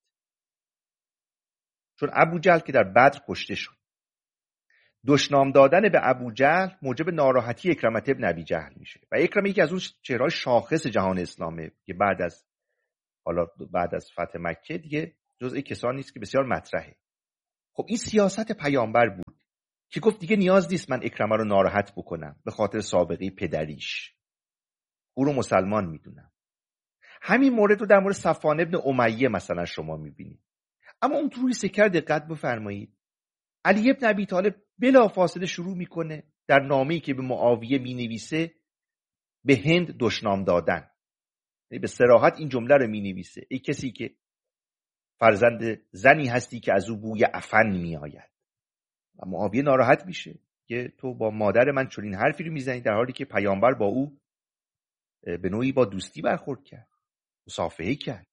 چون ابو جهل که در بدر کشته شد. دشنام دادن به ابو جهل موجب ناراحتی اکرمة ابن ابی جهل میشه و اکرمه یکی از اون چهره‌های شاخص جهان اسلامه که بعد از فتح مکه دیگه جزء کسانی نیست که بسیار مطرحه. خب این سیاست پیامبر بود که گفت دیگه نیاز نیست من اکرمه رو ناراحت بکنم به خاطر سابقه پدریش، او رو مسلمان میدونم. همین مورد رو در مورد صفوان ابن امیه مثلا شما میبینید. اما اون تو روی سکر دقت بفرمایید. علی ابن ابی طالب بلافاصله شروع میکنه در نامه‌ای که به معاویه مینویسه به هند دشنام دادن. یعنی به صراحت این جمله رو مینویسه: ای کسی که فرزند زنی هستی که از او بوی عفن میآید. و معاویه ناراحت میشه که تو با مادر من چنین حرفی رو میزنی، در حالی که پیامبر با او به نوعی با دوستی برخورد کرد، مصافحه کرد،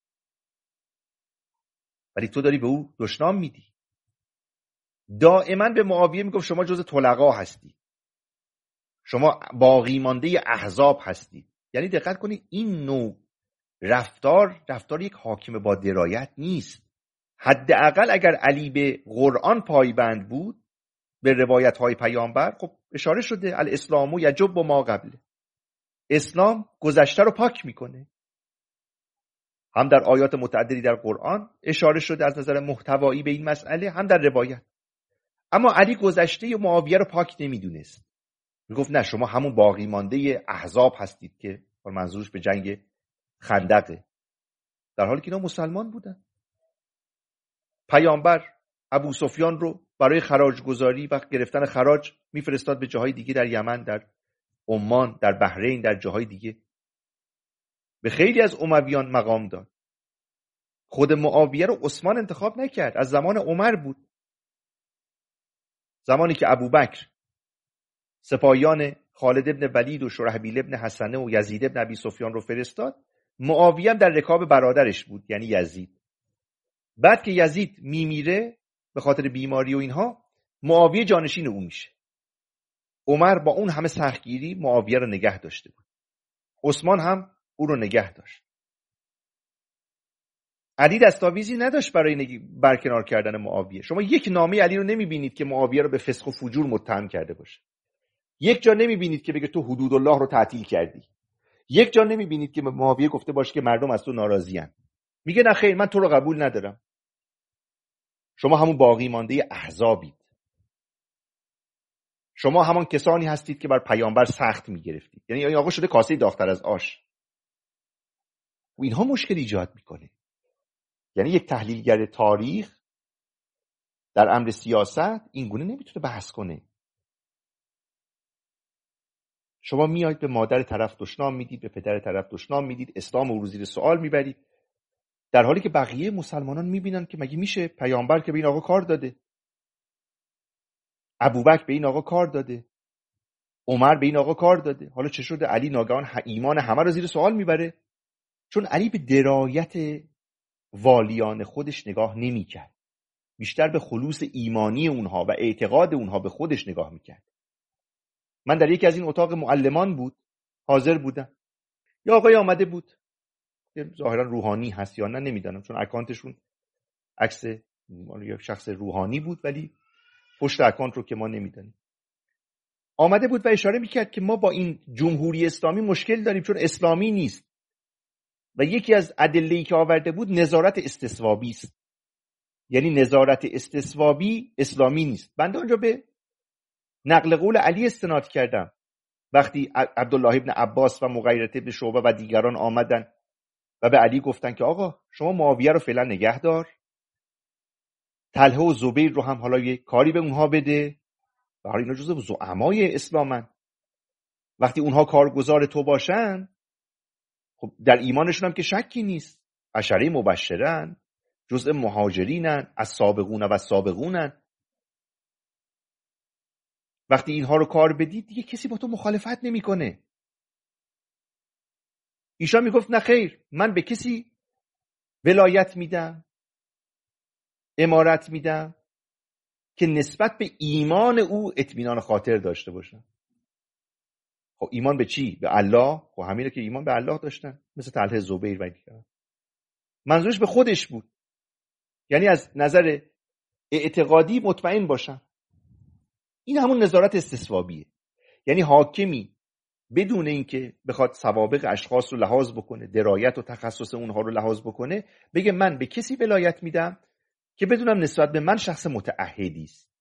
ولی تو داری به او دشنام میدی. دائما به معاویه میگفت شما جز طلقا هستی، شما باقی مانده احزاب هستی. یعنی دقت کنید این نوع رفتار یک حاکم با درایت نیست. حداقل اگر علی به قرآن پایبند بود، به روایت های پیامبر، خب اشاره شده الاسلام یجب ما قبله، اسلام گذشته رو پاک میکنه. هم در آیات متعددی در قرآن اشاره شده از نظر محتوایی به این مسئله، هم در روایت. اما علی گذشته معاویه رو پاک نمیدونست، میگفت نه شما همون باقی مانده احزاب هستید، که منظورش به جنگ خندقه، در حالی که اینا مسلمان بودن. پیامبر ابو سفیان رو برای خراج گذاری و گرفتن خراج میفرستاد به جاهای دیگه، در یمن، در عمان، در بحرین، در جاهای دیگه. به خیلی از امویان مقام داد. خود معاویه رو عثمان انتخاب نکرد، از زمان عمر بود. زمانی که ابوبکر سپاهیان خالد ابن ولید و شرحبیل ابن حسنه و یزید ابن ابی سفیان رو فرستاد، معاویه هم در رکاب برادرش بود، یعنی یزید. بعد که یزید میمیره به خاطر بیماری و اینها، معاویه جانشین او میشه. عمر با اون همه سختگیری معاویه رو نگه داشته بود، عثمان هم او رو نگه داشت. علی دستاویزی نداشت برای برکنار کردن معاویه. شما یک نامه علی رو نمیبینید که معاویه رو به فسق و فجور متهم کرده باشه. یک جا نمیبینید که بگه تو حدود الله رو تعطیل کردی. یک جا نمیبینید که معاویه گفته باشه که مردم از تو ناراضی‌اند. میگه نه خیر، من تو رو قبول ندارم، شما همون باقی مانده احزابید، شما همان کسانی هستید که بر پیامبر سخت میگرفتید. یعنی این آقا شده کاسه داغ‌تر از آش. و اینها مشکل ایجاد میکنه. یعنی یک تحلیلگر تاریخ در امر سیاست این گونه نمیتونه بحث کنه. شما میایید به مادر طرف دشنام میدید، به پدر طرف دشنام میدید، اسلام رو زیر سوال میبرید، در حالی که بقیه مسلمانان میبینن که مگه میشه؟ پیامبر که به این آقا کار داده، ابوبکر به این آقا کار داده، عمر به این آقا کار داده، حالا چه شده علی ناگهان ایمان همه رو زیر سوال میبره؟ چون علی به درایت والیان خودش نگاه نمیکرد، بیشتر به خلوص ایمانی اونها و اعتقاد اونها به خودش نگاه میکرد. من در یکی از این اتاق معلمان بود، حاضر بودم. یا آقای آمده بود، ظاهرا روحانی هست یا نه نمیدونم، چون اکانتشون عکس یک شخص روحانی بود، ولی پشت اکانت رو که ما نمیدونیم. آمده بود و اشاره میکرد که ما با این جمهوری اسلامی مشکل داریم، چون اسلامی نیست. و یکی از ادله‌ای که آورده بود نظارت استصوابی است. یعنی نظارت استصوابی اسلامی نیست. بنده آنجا به نقل قول علی استناد کردم. وقتی عبدالله ابن عباس و مغیرة ابن شعبه و دیگران آمدن و به علی گفتن که آقا شما معاویه رو فعلا نگه دار، طلحه و زبیر رو هم حالا یه کاری به اونها بده، و حالا اینا جزو زعمای اسلامن، وقتی اونها کارگزار تو باشن، خب در ایمانشون هم که شکی نیست، عشره مبشرن، جزء مهاجرینن، از سابقون و سابقونن، وقتی اینها رو کار بدید دیگه کسی با تو مخالفت نمیکنه. ایشان میگفت نه خیر، من به کسی ولایت میدم امارت میدم که نسبت به ایمان او اطمینان خاطر داشته باشم. خب ایمان به چی؟ به الله. خب همینه که ایمان به الله داشتن، مثل طلحه زبیر و دیگه. منظورش به خودش بود، یعنی از نظر اعتقادی مطمئن باشم. این همون نظارت استصوابیه، یعنی حاکمی بدون اینکه بخواد سوابق اشخاص رو لحاظ بکنه، درایت و تخصص اونها رو لحاظ بکنه، بگه من به کسی ولایت میدم که بدونم نسبت به من شخص متعهدی است.